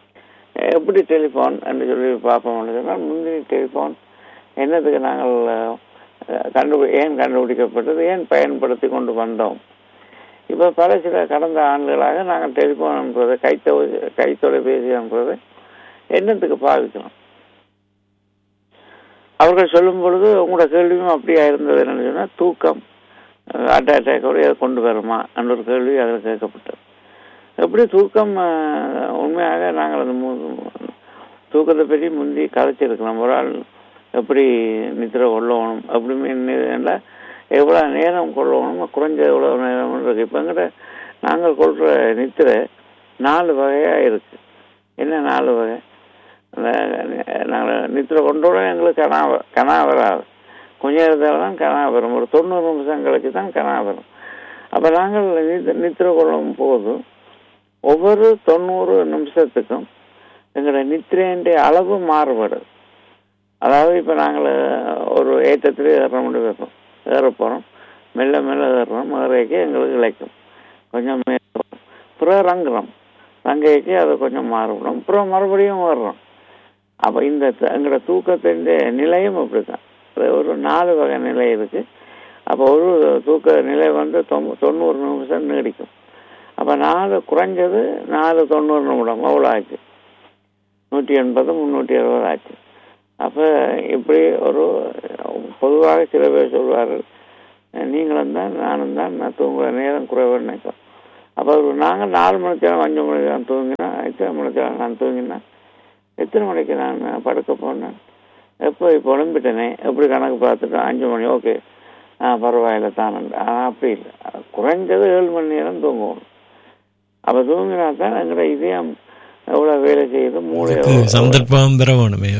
எப்படி டெலிஃபோன் என்று சொல்லி பார்ப்போம்னு சொன்னால் முந்தின டெலிஃபோன் என்னதுக்கு நாங்கள் ஏன் கண்டுபிடிக்கப்பட்டது, ஏன் பயன்படுத்தி கொண்டு வந்தோம். இப்போ பல சில கடந்த ஆண்டுகளாக நாங்கள் டெலிஃபோன் என்பது கைத்தொலைபேசி என்பது என்னத்துக்கு பாவிக்கிறோம். அவர்கள் சொல்லும் பொழுது உங்களோட கேள்வியும் அப்படியா இருந்தது என்னன்னு சொன்னால் தூக்கம் ஹார்ட் அட்டாக்கோடு எதை கொண்டு வருமா என்ற ஒரு கேள்வி அதில் கேட்கப்பட்டது. எப்படி தூக்கம் உண்மையாக நாங்கள் அந்த தூக்கத்தை பற்றி முந்தி கதைச்சிருக்கலாம். ஒரு ஆள் எப்படி நித்திரை கொள்ளணும் அப்படின்னு எவ்வளோ நேரம் கொள்ளணும், குறைஞ்ச எவ்வளோ நேரம் இருக்கு. இப்போ எங்கிட்ட நாங்கள் கொள்கிற நித்திரை 4 வகையாக இருக்குது. என்ன 4 வகை? அந்த நாங்கள் நித்திரை கொண்டோட எங்களுக்கு கனா வராது, கொஞ்ச நேரத்தில் தான் கனா வரும். ஒரு 90 நிமிஷம் கழிச்சு தான் கனா வரும். அப்போ நாங்கள் நித்திரை கொள்ளும் போது ஒவ்வொரு 90 நிமிஷத்துக்கும் எங்களோட நித்திரையினுடைய அளவு மாறுபடுது. அதாவது இப்போ நாங்கள் ஒரு ஏற்றத்தில் ஏற போகிறோம், மெல்ல மெல்ல ஏறுறோம், ஏறக்கு எங்களுக்கு இழைக்கும், கொஞ்சம் பிறகு தங்கைக்கு அது கொஞ்சம் மாறுபடும், அப்புறம் மறுபடியும் வர்றோம். அப்போ இந்த எங்களோட தூக்கத்தின் நிலையும் அப்படித்தான். ஒரு 4 வகை நிலை இருக்கு. அப்போ ஒரு தூக்க நிலை 90 நிமிஷம் நீடிக்கும். அப்போ 4 குறைஞ்சது 90 நிமிடம் அவ்வளோ ஆச்சு. 180 360 ஆச்சு. அப்போ இப்படி ஒரு பொதுவாக சில பேர் சொல்வார்கள், நீங்களும் தான் நானும் தான் நான் தூங்குற நேரம் குறைவு நினைக்கிறோம். அப்போ நாங்கள் 4 மணி நேரம் 5 மணி நேரம் தூங்கினா, எத்தனை மணி நேரம் நான் தூங்கினா, எத்தனை மணிக்கு நான் படுக்க போனேன், எப்போ இப்போ உடம்பிட்டேனே, எப்படி கணக்கு பார்த்துட்டு 5 மணி ஓகே பரவாயில்ல தானே. ஆனால் அப்படி இல்லை, குறைஞ்சது 7 மணி நேரம் தூங்குவோம். அப்போ தூங்கினா தான் எங்களோட இதயம் எவ்வளோ வேலை செய்யுது, மூளை சந்தர்ப்பம் பெற வேணுமே.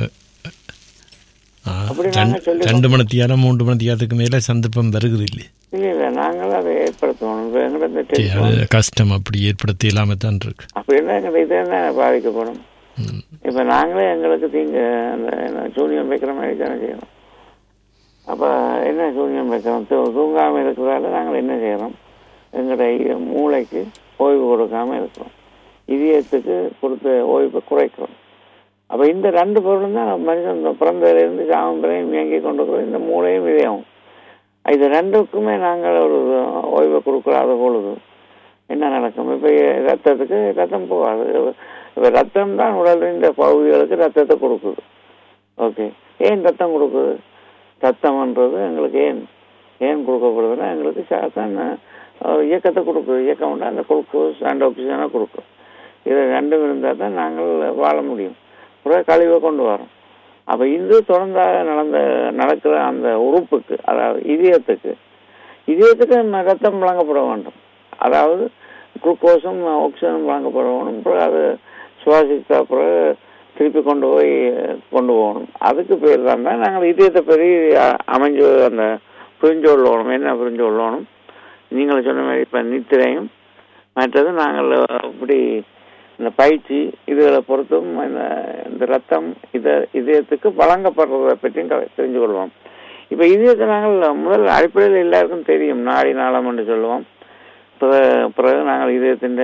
2 மணி நேரம் 3 மணி நேரத்துக்கு மேலே சந்தர்ப்பம் வருகுது இல்லை. இல்லை நாங்கள் அதை ஏற்படுத்தணும். கஷ்டம் அப்படி ஏற்படுத்த இல்லாமல் தான் இருக்கு. அப்படின்னா எங்களை இதயம் பாதிக்கப்படும். இப்போ நாங்களே எங்களுக்கு தீங்கு அந்த சூனியம் வைக்கிற மாதிரி தானே செய்யணும். அப்போ என்ன சூனியம் வைக்கிறோம், தூங்காமல் இருக்கிறதால நாங்கள் என்ன செய்கிறோம், எங்களுடைய மூளைக்கு ஓய்வு கொடுக்காமல் இருக்கிறோம், இதயத்துக்கு கொடுத்த ஓய்வை குறைக்கிறோம். அப்போ இந்த 2 பொருளும் தான் மனுஷன் பிறந்ததிலிருந்து சாமம் வரையும் இயங்கி கொண்டு இருக்கிறோம், இந்த மூளையும் இதயம். இது 2க்குமே நாங்கள் ஒரு ஓய்வை கொடுக்காத பொழுது என்ன நடக்கும், இப்போ ரத்தத்துக்கு ரத்தம் போகாது. இப்போ ரத்தம் தான் உடலின் இந்த பகுதிகளுக்கு ரத்தத்தை கொடுக்குது. ஓகே, ஏன் ரத்தம் கொடுக்குது? ரத்தம்ன்றது எங்களுக்கு ஏன் கொடுக்கப்படுதுன்னா, எங்களுக்கு இயக்கத்தை கொடுக்குது. இயக்கம் உண்டா அந்த குளுக்கோஸ் அண்ட் ஆக்சிஜனை கொடுக்கும். இது 2 இருந்தால் தான் நாங்கள் வாழ முடியும். அப்புறம் கழிவை கொண்டு வரோம். அப்போ இது தொடர்ந்தாக நடக்கிற அந்த உறுப்புக்கு, அதாவது இதயத்துக்கு ரத்தம் வழங்கப்பட வேண்டும். அதாவது குளுக்கோஸும் ஆக்சிஜனும் வழங்கப்பட வேணும். அப்புறம் அது சுவாசித்த பிறகு திருப்பி கொண்டு போகணும். அதுக்கு பேர் தான் நாங்கள் இதயத்தை பெரிய அமைஞ்சு அந்த புரிஞ்சு கொள்ளணும். என்ன புரிஞ்சு கொள்ளணும், நீங்கள் சொன்ன மாதிரி இப்போ நித்திரையும் மற்றது நாங்கள் இப்படி இந்த பயிற்சி இதுகளை பொறுத்தும் இந்த ரத்தம் இதயத்துக்கு வழங்கப்படுறதை பற்றியும் தெரிஞ்சு கொள்வோம். இப்போ இதயத்தை நாங்கள் முதல் அடிப்படையில் எல்லாருக்கும் தெரியும், நாடி நாளம் என்று சொல்லுவோம். பிறகு நாங்கள் இதயத்தின்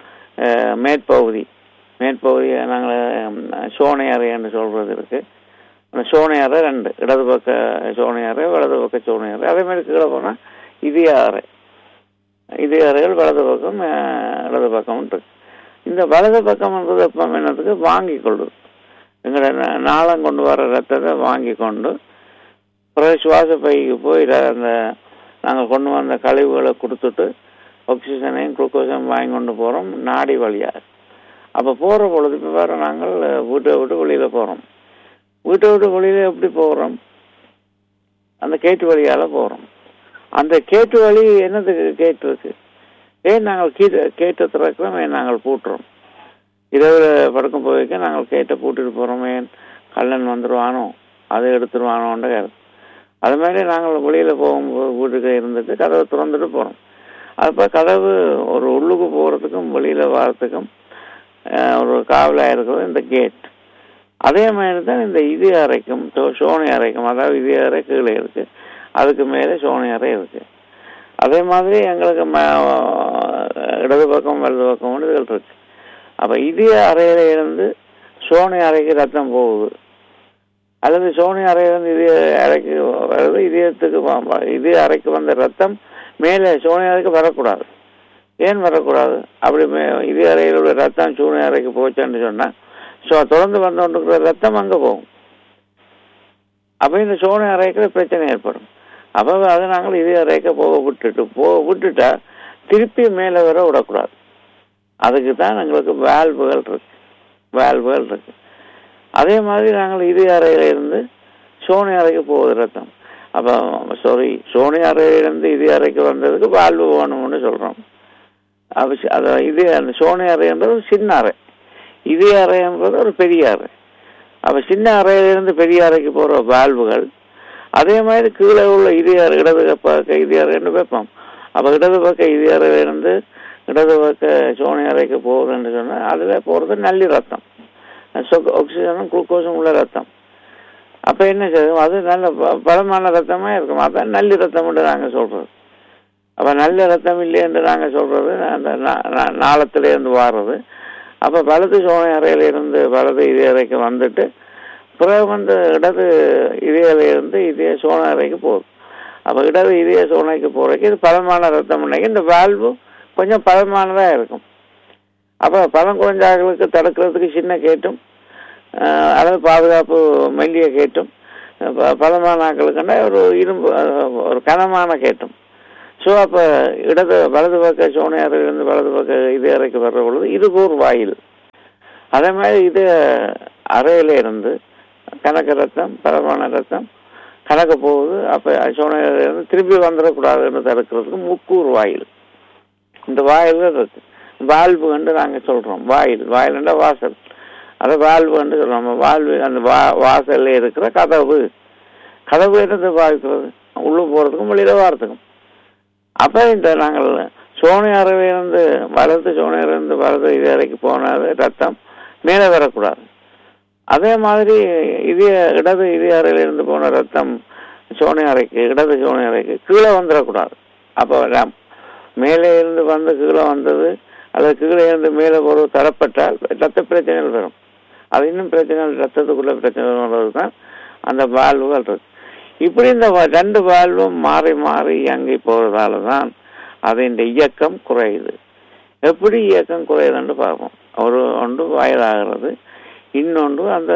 மேற்பகுதியை நாங்கள் சோனை அறை என்று சொல்றது இருக்கு. அந்த சோனை அறை 2, இடது பக்க சோனை அறை வலது பக்க சோனை அறை. அதே மாதிரி கீழே போனால் இதய அறைகள் வலது பக்கம் இடது பக்கம் இருக்கு. இந்த வலது பக்கம் என்பது எப்போ என்னத்துக்கு வாங்கி கொள்ளுது, எங்களை நாளம் கொண்டு வர ரத்தத்தை வாங்கி கொண்டு பிறகு சுவாச பைக்கு போய் அந்த நாங்கள் கொண்டு வந்த கழிவுகளை கொடுத்துட்டு ஆக்சிஜனையும் குளுக்கோஸையும் வாங்கி கொண்டு போகிறோம் நாடி வழியாக. அப்போ போகிற பொழுது இப்போ வேறு நாங்கள் வீட்டை விட்டு வெளியில் போகிறோம். வீட்டை விட்டு வெளியில் எப்படி போகிறோம், அந்த கேட்டு வழியால் போகிறோம். அந்த கேட்டு வழி என்னதுக்கு கேட்டு இருக்கு, ஏன் நாங்கள் கேட்டை திறக்கிறோம், ஏன் நாங்கள் பூட்டுறோம். இரவு படுக்கும் போய்க்க நாங்கள் கேட்டை பூட்டிட்டு போகிறோம், ஏன் கல்லன் வந்துடுவானோ அதை எடுத்துருவானோன்ற கருத்து. அது மாதிரி நாங்கள் வெளியில் போகும்போது வீட்டுக்கு இருந்துட்டு கதவை திறந்துட்டு போகிறோம். அப்போ கதவு ஒரு உள்ளுக்கு போகிறதுக்கும் வெளியில் வர்றதுக்கும் ஒரு காவலாக இருக்கிறது இந்த கேட். அதே மாதிரி தான் இந்த இதய அறைக்கும் சோனை அறைக்கும், அதாவது இதய அறை கீழே இருக்குது, அதுக்கு மேலே சோனை அறை இருக்குது. அதே மாதிரி எங்களுக்கு இடது பக்கம் வலது பக்கம் இதுகள் இருக்கு. அப்போ இதய அறையில இருந்து சோனை அறைக்கு ரத்தம் போகுது, அல்லது சோனை அறையிலிருந்து இதய அறைக்கு வருது. இதய அறைக்கு வந்த ரத்தம் மேலே சோனை அறைக்கு வரக்கூடாது. ஏன் வரக்கூடாது? அப்படி இதய அறையில் உள்ள ரத்தம் சோனை அறைக்கு போச்சுன்னு சொன்னால் தொடர்ந்து வந்து கொண்டிருக்கிற ரத்தம் அங்கே போகும். அப்போ இந்த சோனை அறைக்கு பிரச்சனை ஏற்படும். அப்போ அதை நாங்கள் இதய அறைக்கு விட்டுட்டா திருப்பி மேலே வர விடக்கூடாது. அதுக்கு தான் எங்களுக்கு வால்வுகள் இருக்கு. அதே மாதிரி நாங்கள் இதய அறையில இருந்து சோனை அறைக்கு போகுது ரத்தம். அப்போ சோனை அறையிலிருந்து இதய அறைக்கு வந்ததுக்கு வால்வு வேணும்னு சொல்கிறோம். அந்த சோனை அறைன்றது ஒரு சின்ன அறை, இதய அறைன்றது ஒரு பெரிய அறை. அப்போ சின்ன அறையிலிருந்து பெரிய அறைக்கு போகிற வால்வுகள், அதே மாதிரி கீழே உள்ள இதய அறை இடது பக்க இதய அறைன்னு வைப்போம். அப்போ இடது பக்க இதய அறையிலிருந்து இடது பக்க சோனை அறைக்கு போகுதுன்னு சொன்னால் அதில் போகிறது நல்லி ரத்தம், ஆக்சிஜனும் குளுக்கோஸும் உள்ள ரத்தம். அப்போ என்ன செய்யும், அது நல்ல பலமான ரத்தமாக இருக்கும். அதான் நல்லி ரத்தம்னு நாங்கள் சொல்கிறது. அப்போ நல்ல ரத்தம் இல்லைன்னு நாங்கள் சொல்கிறது அந்த நாளத்திலேருந்து வாடுறது. அப்போ வலது சோனை அறையிலிருந்து வலது இதய அறைக்கு வந்துட்டு பிறகு இடது இதயிலிருந்து இதய சோனை அறைக்கு போகுது. அப்போ இடது இதய சோனைக்கு போறதுக்கு இது பலமான ரத்தம் முன்னைக்கு இந்த வால்வு கொஞ்சம் பலமானதாக இருக்கும். அப்போ பலம் குறைஞ்சாக்களுக்கு தடுக்கிறதுக்கு சின்ன கேட்டும் அல்லது பாதுகாப்பு மெல்லிய கேட்டும், பலமான ஆக்களுக்குன்னா ஒரு இரும்பு ஒரு கனமான கேட்டும். ஸோ அப்போ வலது பக்க சோனை அறையிலிருந்து வலது பக்க இதய அறைக்கு வர்ற பொழுது இதுக்கு ஒரு வாயில். அதே மாதிரி இது அறையில இருந்து கணக்கு ரத்தம் பலமான ரத்தம் கணக்க போகுது. அப்போ சோனை அறையிலிருந்து திரும்பி வந்துடக்கூடாதுன்னு தடுக்கிறதுக்கு முக்கூர் வாயில். இந்த வாயில்கள் இருக்கு. வால்வு என்று நாங்கள் சொல்றோம். வாயில்னா வாசல், அதை வால்வு என்று சொல்றோம். வால்வு அந்த வாசல்ல இருக்கிற கதவு என்னது பாதிக்கிறது, உள்ள போறதுக்கும் வெளியில வாரத்துக்கும். அப்ப இந்த நாங்கள் சோனை அறையிலிருந்து வலது சோனையிலிருந்து வலது இதய அறைக்கு போனது ரத்தம் மேலே வரக்கூடாது. அதே மாதிரி இடது இதய அறையிலிருந்து போன ரத்தம் சோனை அறைக்கு இடது சோனை அறைக்கு கீழே வந்துடக்கூடாது. அப்போ மேலே இருந்து வந்து கீழே வந்தது அல்லது கீழே இருந்து மேலே ஒரு தரப்பட்டால் ரத்த பிரச்சனைகள் வரும். அது இன்னும் பிரச்சனைகள் ரத்தத்துக்குள்ள பிரச்சனை வர்றது தான் அந்த வால்வுகள் இருக்கு. இப்படி இந்த ரெண்டு வால்வும் மாறி மாறி இயங்கி போறதால தான் அதன் இயக்கம் குறையுது. எப்படி இயக்கம் குறையுதுன்னு பார்ப்போம். ஒன்று வாயிலாகிறது, இன்னொன்று அந்த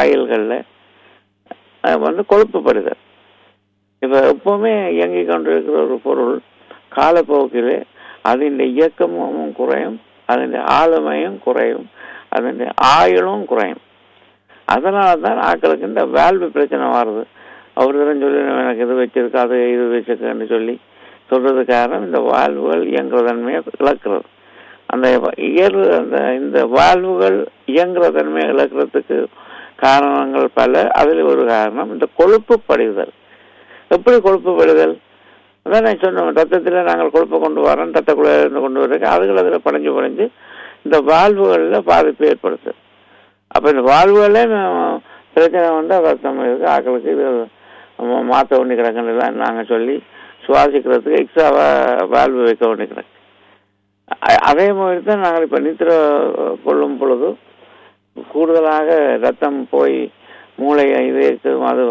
வாயில்களில் கொழுப்புப்படுதல். இப்போ எப்பவுமே இயங்கி கொண்டிருக்கிற ஒரு பொருள் காலப்போக்கிலே அதன் இயக்கமும் குறையும், அதன் ஆளுமையும் குறையும், அதன் ஆயுளும் குறையும். அதனால தான் ஆக்களுக்கு இந்த வேல்வு பிரச்சனை வருது. ஒரு தரம் சொல்லி எனக்கு இது வச்சிருக்கு அது இது வச்சிருக்குன்னு சொல்லி சொல்றது காரணம் இந்த வால்வுகள் இயங்குற தன்மையை இழக்கிறது. அந்த இந்த வால்வுகள் இயங்குற தன்மையை இழக்கிறதுக்கு காரணங்கள் பல. அதில் ஒரு காரணம் இந்த கொழுப்பு படிதல். எப்படி கொழுப்பு படிதல்? அதான் நான் சொன்னோம், ரத்தத்தில் நாங்கள் கொழுப்பை கொண்டு வரோம், ரத்தக்குள்ள இருந்து கொண்டு வர்றதுக்கு அதுகள் அதில் படைஞ்சு இந்த வால்வுகளில் பாதிப்பு ஏற்படுத்து. அப்போ இந்த வால்வுகளே பிரச்சனை ரத்தம் இருக்கு ஆக்களுக்கு இது மாற்ற வேண்டி கிடக்குன்னு நாங்கள் சொல்லி சுவாசிக்கிறதுக்கு எக்ஸ்ட்ராவா வால்வு வைக்க வேண்டி கிடக்கு. அதே மாதிரி தான் நாங்கள் இப்போ நித்திர கொள்ளும் பொழுது கூடுதலாக ரத்தம் போய் மூளையை இதயத்து அது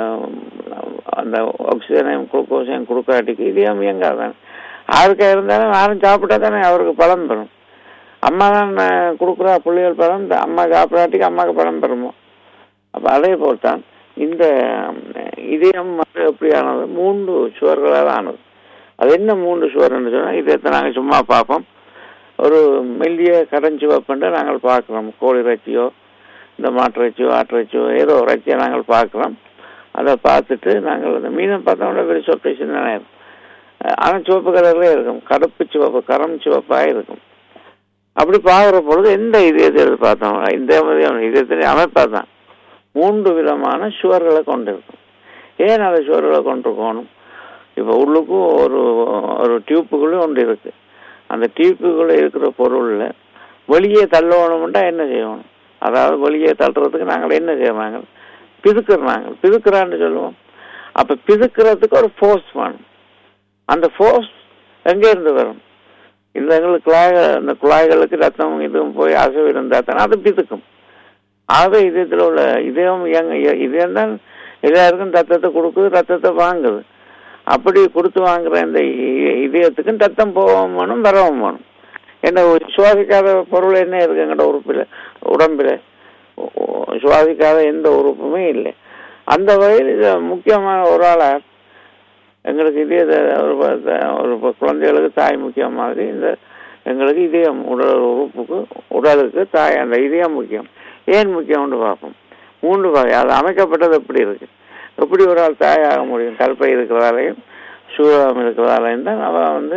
அந்த ஆக்சிஜனையும் குளுக்கோஸையும் கொடுக்காட்டிக்கு இதயம் இயங்காதான். யாருக்கா இருந்தாலும் யாரும் சாப்பிட்டா தானே அவருக்கு பலம் பெறும். அம்மா தான் கொடுக்குறா பிள்ளைகள் பலம், அம்மா சாப்பிடாட்டிக்கு அம்மாவுக்கு பலம் பெறுமோ. அப்போ அதே போல் தான் இந்த இதயம் எப்படியானது 3 சுவர்களால் ஆனது. அது என்ன 3 சுவர்ன்னு சொன்னால் இதயத்தை நாங்கள் சும்மா பார்ப்போம். ஒரு மெல்லிய கரஞ்சிவப்புண்டு நாங்கள் பார்க்குறோம். கோழி இறைச்சியோ இந்த மாட்டு இறைச்சியோ ஆட்டு இறைச்சியோ ஏதோ இறைச்சியை நாங்கள் பார்க்குறோம். அதை பார்த்துட்டு நாங்கள் அந்த மீனை பார்த்தோம்னா வெரி சொப்பேஷன் தானே இருக்கும். ஆனால் சிவப்பு கலர்லேயே இருக்கும், கருப்பு சிவப்பு கரம் சிவப்பாக இருக்கும். அப்படி பார்க்குற பொழுது எந்த இதயத்தை எடுத்து பார்த்தோம், இந்த இதயத்திலே அமைப்பாக தான் 3 விதமான சுவர்களை கொண்டிருக்கும். ஏன் அந்த சுவர்களை கொண்டிருக்கணும்? இப்போ உள்ளுக்கும் ஒரு டியூப்புக்குள்ளே ஒன்று இருக்கு. அந்த டியூப்புக்குள்ளே இருக்கிற பொருளில் வெளியே தள்ளணும்னா என்ன செய்யணும்? அதாவது வெளியே தள்ளுறதுக்கு நாங்கள் என்ன செய்வாங்க? பிதுக்குறான்னு சொல்லுவோம். அப்போ பிதுக்கிறதுக்கு ஒரு ஃபோர்ஸ் வேணும். அந்த ஃபோர்ஸ் எங்கேருந்து வரும்? இந்த குழாய்களுக்கு ரத்தம் இதுவும் போய் அசைவு இருந்தால் தானே அது பிதுக்கும். ஆகவே இதயத்தில் உள்ள இதயம் தான் எல்லாருக்கும் ரத்தத்தை கொடுக்குது, ரத்தத்தை வாங்குது. அப்படி கொடுத்து வாங்குற இந்த இதயத்துக்கும் ரத்தம் போகவும் வேணும், வரவும் வேணும். என்ன சுவாசிக்காத பொருள் என்ன இருக்கு எங்கள்ட உடம்பில் சுவாசிக்காத எந்த உறுப்புமே இல்லை. அந்த வகையில் இது முக்கியமான ஒரு ஆளாக எங்களுக்கு இதய ஒரு குழந்தைகளுக்கு தாய் முக்கியம் மாதிரி இந்த எங்களுக்கு இதயம் உடலுக்கு தாய் அந்த இதயம் முக்கியம். ஏன் முக்கியம்னு பார்ப்போம். 3 வகை அது அமைக்கப்பட்டது எப்படி இருக்கு, எப்படி ஒரு ஆள் தாயாக முடியும்? கற்பை இருக்கிறதாலையும் சூழம் இருக்கிறதாலையும் தான் அவன்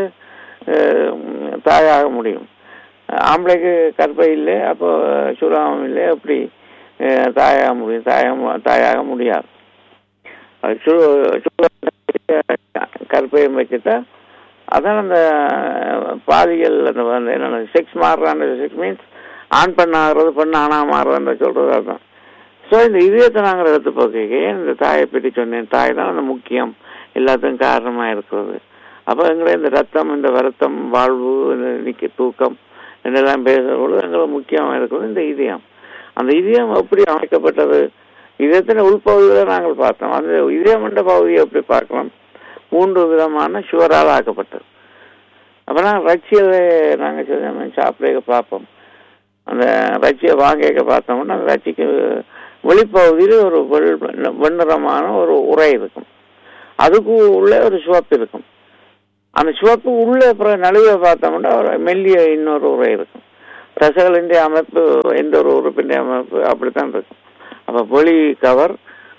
தாயாக முடியும். ஆம்பளைக்கு கற்பை இல்லை, அப்போ சூழாமம் இல்லை, எப்படி தாயாக முடியும்? தாயாக முடியாது. கற்பையும் வச்சுட்டா அதான் அந்த பாலியல் அந்த என்னென்ன செக்ஸ் மாறுறான்னு, செக்ஸ் மீன்ஸ் ஆண் பெண் ஆகிறது, பெண் ஆணா மாறுறதுன்னு சொல்றது அதுதான். ஸோ இந்த இதயத்தை நாங்கள் எடுத்து போக்க இந்த தாயை பற்றி சொன்னேன். தாய் தான் அந்த முக்கியம், எல்லாத்துக்கும் காரணமாக இருக்கிறது. அப்போ எங்களை இந்த ரத்தம், இந்த வருத்தம், வாழ்வு, இந்த தூக்கம் இதெல்லாம் பேசும்பொழுது எங்களுக்கு முக்கியமாக இருக்கிறது இந்த இதயம். அந்த இதயம் எப்படி அமைக்கப்பட்டது, இதயத்தின் உள்பகுதியில் நாங்கள் பார்த்தோம். அந்த இதயம் என்ற பகுதியை எப்படி பார்க்கலாம், 3 விதமான சுவரால் ஆக்கப்பட்டது. அப்போ நாங்கள் ரச்சியை நாங்கள் சாப்பிட பார்ப்போம். அந்த ரச்சியை வாங்க பார்த்தோம்னா அந்த ரச்சிக்கு வெளிப்பகுதியில் ஒரு வெண்ணிறமான ஒரு உரை இருக்கும், அதுக்கு உள்ளே ஒரு சிவப்பு இருக்கும். அந்த சிவப்பு உள்ளே அப்புறம் நழுவை பார்த்தோம்னா ஒரு மெல்லிய இன்னொரு உரை இருக்கும். தசைகளின் அமைப்பு எந்த ஒரு உறுப்பின் அமைப்பு அப்படித்தான் இருக்கும். அப்போ வெளி கவர்,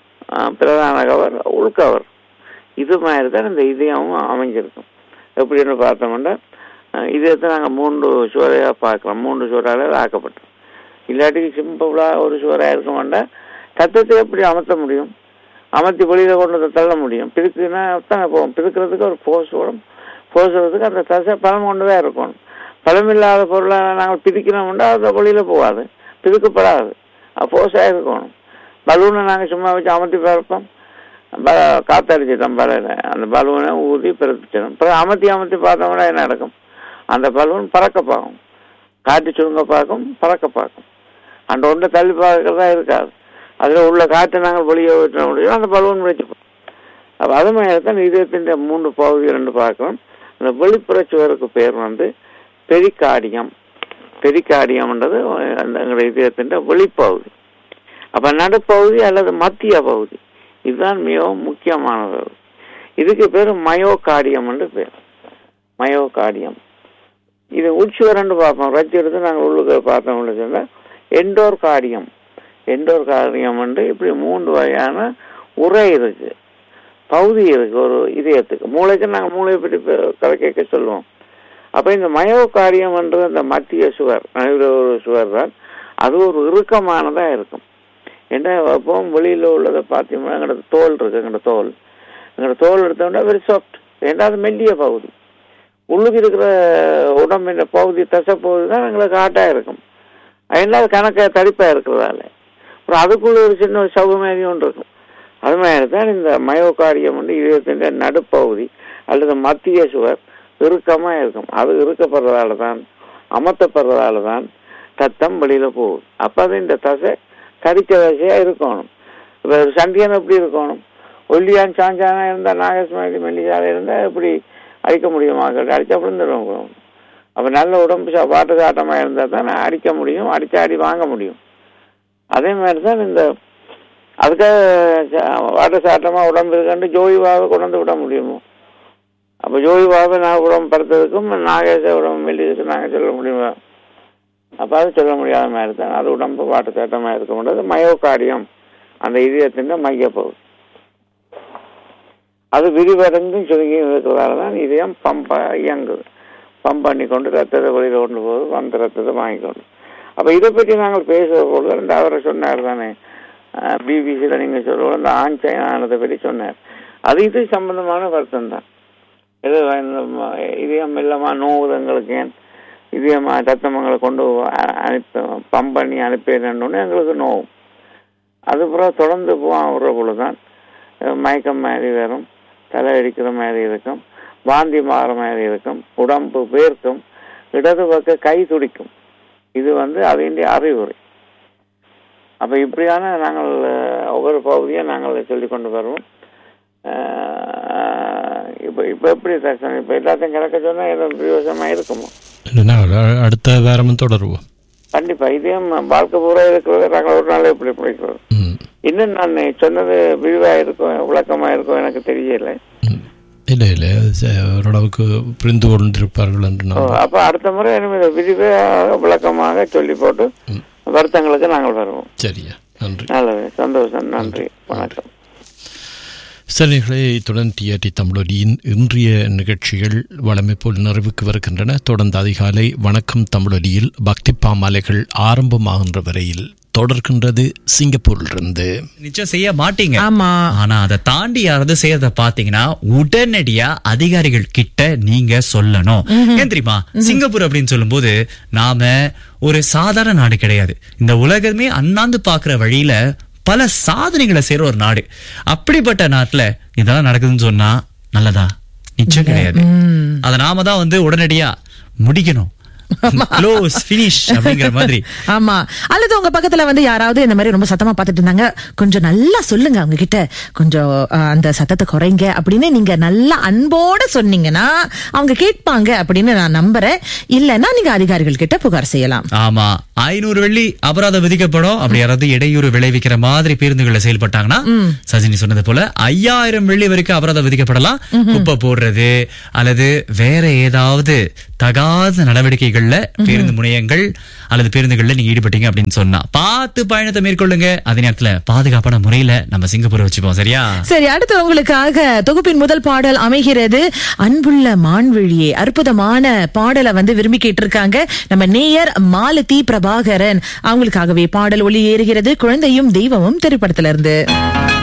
பிரதான கவர், உள்கவர், இது மாதிரி தான் இந்த இதயமும் அமைஞ்சிருக்கும். எப்படின்னு பார்த்தோம்னா இதயத்தை நாங்கள் 3 சுவரையாக பார்க்கலாம், 3 சுவரால் ஆக்கப்பட்டோம். இல்லாட்டி சிம்பிளாக ஒரு சுவராக இருக்க மாட்டேன். தத்துவத்தை எப்படி அமர்த்த முடியும், அமர்த்தி வெளியில் கொண்டு வந்து தள்ள முடியும். பிதுக்குன்னா தான் போகும். பிதுக்கிறதுக்கு ஒரு போஸ் வரும், போசுறதுக்கு அந்த தசை பலம் கொண்டு தான் இருக்கணும். பலமில்லாத பொருளை நாங்கள் பிதிக்கணும்னா அது வெளியில் போகாது, பிதுக்கப்படாது, போஸாக இருக்கணும். பலூனை நாங்கள் சும்மா வச்சு அமர்த்தி பார்ப்போம், காத்தடிச்சிட்டோம் பலையில், அந்த பலூனை ஊதி பிறப்பிச்சிடும். அப்புறம் அமர்த்தி பார்த்தோம்னா என்ன நடக்கும், அந்த பலூன் பறக்க பார்க்கும், காற்று சுருங்க பார்க்கும், பறக்க பார்க்கும். அந்த ஒன்றை தள்ளி பார்க்கறதா இருக்காது. அதில் உள்ள காற்றை நாங்கள் வெளியே விட்ட முடியும், அந்த பலூன் முடிச்சுப்போம். அப்போ அது மாதிரி தான் இதயத்தின் 3 பகுதி 2 பார்க்கணும். அந்த வெளிப்புற சுவருக்கு பேர் பெரிகார்டியம். பெரிகார்டியம்ன்றது அந்த எங்களுடைய இதயத்தின் வெளிப்பகுதி. அப்போ நடுப்பகுதி அல்லது மத்திய பகுதி இதுதான் மிகவும் முக்கியமானது. இதுக்கு பேர் மயோகார்டியம் என்று பேர், மயோகார்டியம். இது உட்சுவரண்டு பார்ப்போம். ரச்சி எடுத்து நாங்கள் உள்ளுக்கு பார்த்தோம்னு சொன்னால் எண்டோர் கார்டியம். எண்டோர் கார்டியம் வந்து இப்படி 3 வகையான உரை இருக்கு, பகுதி இருக்கு ஒரு இதயத்துக்கு. மூளைக்கு நாங்கள் மூளையை பற்றி கதை கேட்க சொல்லுவோம். அப்போ இந்த மயோகார்டியம்ன்றது அந்த மத்திய சுவர், ஒரு சுவர் தான். அது ஒரு இறுக்கமானதாக இருக்கும். ஏன்னா எப்பவும் வெளியில் உள்ளதை பார்த்தீங்கன்னா எங்களோட தோல் இருக்கு, எங்களோட தோல் எடுத்தோம்னா வெரி சாஃப்ட். ஏன்னா அது மெல்லிய பகுதி. உள்ளுக்கு இருக்கிற உடம்பின் பகுதி, தசை பகுதி தான் எங்களுக்கு ஹாட்டாக இருக்கும். அதனால அது கணக்காக தடிப்பாக இருக்கிறதால அப்புறம் அதுக்குள்ள ஒரு சின்ன ஒரு சவுமேதி ஒன்று இருக்கும். அது மாதிரி தான் இந்த மயோகார்டியம் இதயத்தின் நடுப்பகுதி அல்லது மத்திய சுவர் இறுக்கமாக இருக்கும். அது இறுக்கப்படுறதால தான், அமர்த்தப்படுறதால தான் ரத்தம் வெளியில் போகுது. அப்போ அது இந்த தசை தடிக்க தசையாக இருக்கணும். இப்போ சண்டியன் எப்படி இருக்கணும், ஒல்லியான் சாஞ்சானா இருந்தால், நாகஸ்மாரி மெல்லிசாலை இருந்தால் எப்படி அடிக்க முடியுமா, அடித்தா விழுந்துடும். அப்போ நல்ல உடம்பு வாட்டு சாட்டமாக இருந்தால் தான் அடிக்க முடியும், அடி வாங்க முடியும். அதே மாதிரி தான் இந்த அதுக்காக வாட்டு சாட்டமாக உடம்பு இருக்காண்டு ஜோதிபாவை கொண்டு விட முடியுமோ. அப்போ ஜோதிபாவை நான் உடம்பு படுத்ததுக்கும் நாகேச உடம்பு மெல்லிதுக்கு நாங்கள் சொல்ல முடியுமா? அப்போ அது சொல்ல முடியாத மாதிரி தான். அது உடம்பு வாட்டு சாட்டமாக இருக்க முடியாது. மயோகார்டியம் அந்த இதயத்தின் மையப்பகுதி. அது விரிவடைந்தும் சுருங்கி இருக்கிறதால தான் இதயம் இயங்குது. பம்ப் பண்ணி கொண்டு ரத்தத்தை வெளியில் கொண்டு போகுது, வந்த ரத்தத்தை வாங்கிக்கொண்டு. அப்போ இதை பற்றி நாங்கள் பேசுகிற பொழுது இந்த அவரை சொன்னார் தானே, பிபிசியில் நீங்கள் சொல்லுவோம் இந்த ஆஞ்சயனத்தை பற்றி சொன்னார். அது இது சம்பந்தமான வருத்தம் தான். இது இதயம் இல்லாமல் நோவுதங்களுக்கு ஏன் இதயமாக ரத்தமங்களை கொண்டு பம்ப் பண்ணி அனுப்பிடணுன்னு எங்களுக்கு நோவும். அதுக்கப்புறம் தொடர்ந்து விடுற பொழுது தான் மயக்கம் மாதிரி வரும், தலை அடிக்கிற மாதிரி இருக்கும், வாந்தி மாற மாதிரி இருக்கும், உடம்பு வேர்க்கும், இடது பக்க கை துடிக்கும். இது அதனுடைய அறிகுறி. அப்போ இப்படியான நாங்கள் ஒவ்வொரு பகுதியும் நாங்கள் சொல்லி கொண்டு வருவோம். இப்போ எப்படி தர்சனம், இப்போ எல்லாத்தையும் கிடக்க சொன்னால் எதுவும் பிரயோஜனமாக இருக்குமோ? அடுத்த வாரமும் தொடருவோம். கண்டிப்பா. இதையும் வாழ்க்கை பூரா இருக்கிறது நாங்கள் ஒரு நாள் எப்படி பிடிக்கிறது. இன்னும் நான் சொன்னது விரிவா இருக்கும், விளக்கமா இருக்கும் எனக்கு தெரியல. இல்ல ஓரளவுக்கு புரிந்து கொண்டிருப்பார்கள் என்று. அப்ப அடுத்த முறை விரிவாக விளக்கமாக சொல்லி போட்டு வருத்தங்களுக்கு நாங்கள் வருவோம். சரியா, நன்றி. நல்லது, சந்தோஷம், நன்றி, வணக்கம். சரிகளே, இத்துடன் டிஆர்டி தமிழொலியின் இன்றைய நிகழ்ச்சிகள் வழமை போல் நிறைவுக்கு வருகின்றன. தொடர்ந்து அதிகாலை வணக்கம் தமிழொலியில் பக்தி பாமாலைகள் ஆரம்பமாகின்ற வரையில் தொடர்கின்றது. சிங்கப்பூரிலிருந்து நிச்சயம் செய்ய மாட்டீங்க. ஆமா, ஆனா அதை தாண்டி யாராவது செய்யறத பாத்தீங்கன்னா உடனடியா அதிகாரிகள் கிட்ட நீங்க சொல்லணும். ஏன் தெரியுமா? சிங்கப்பூர் அப்படின்னு சொல்லும் போது நாம ஒரு சாதாரண நாடு கிடையாது. இந்த உலகமே அண்ணாந்து பாக்குற வழியில பல சாதனைகளை செய்யற ஒரு நாடு. அப்படிப்பட்ட நாட்டுல இதெல்லாம் நடக்குதுன்னு சொன்னா நல்லதா? நிச்சயம் கிடையாது. அதை நாம தான் உடனடியா முடிக்கணும். க்ளோஸ் ஃபினிஷ் அப்படிங்கிற மாதிரி. ஆமா. அல்லது உங்க பக்கத்துல வந்து யாராவது இந்த மாதிரி ரொம்ப சத்தமா பாத்துட்டு இருந்தாங்க, கொஞ்சம் நல்லா சொல்லுங்க அவங்க கிட்ட, கொஞ்சம் அந்த சத்தத்தை குறைங்க அப்படின்னு நீங்க நல்லா அன்போட சொன்னீங்கன்னா அவங்க கேட்பாங்க அப்படின்னு நான் நம்புறேன். இல்லன்னா நீங்க அதிகாரிகள் கிட்ட புகார் செய்யலாம். ஆமா, 500 வெள்ளி அபராதம் விதிக்கப்படும். அப்படி யாராவது இடையூறு விளைவிக்கிற மாதிரி பேருந்துகளை செயல்பட்டாங்கன்னா சஜினி சொன்னது போல 5000 வெள்ளி வரைக்கும் அபராதம் விதிக்கப்படலாம். குப்பை போடுறது அல்லது வேற ஏதாவது தகாத நடவடிக்கைகள்ல பேருந்து முனையங்கள் அல்லது பேருந்துகள்ல நீங்க ஈடுபட்டீங்க அப்படின்னு சொன்னா பார்த்து பயணத்தை மேற்கொள்ளுங்க. அதே நேரத்துல பாதுகாப்பான முறையில நம்ம சிங்கப்பூரை வச்சுப்போம். சரியா? சரி, அடுத்து உங்களுக்காக தொகுப்பின் முதல் பாடல் அமைகிறது. அன்புள்ள மான்விழியே, அற்புதமான பாடலை வந்து விரும்பி கேட்டிருக்காங்க நம்ம நேயர் மாலதி பிரபாகரன். அவங்களுக்காகவே பாடல் ஒளி ஏறுகிறது. குழந்தையும் தெய்வமும் திரைப்படத்திலிருந்து.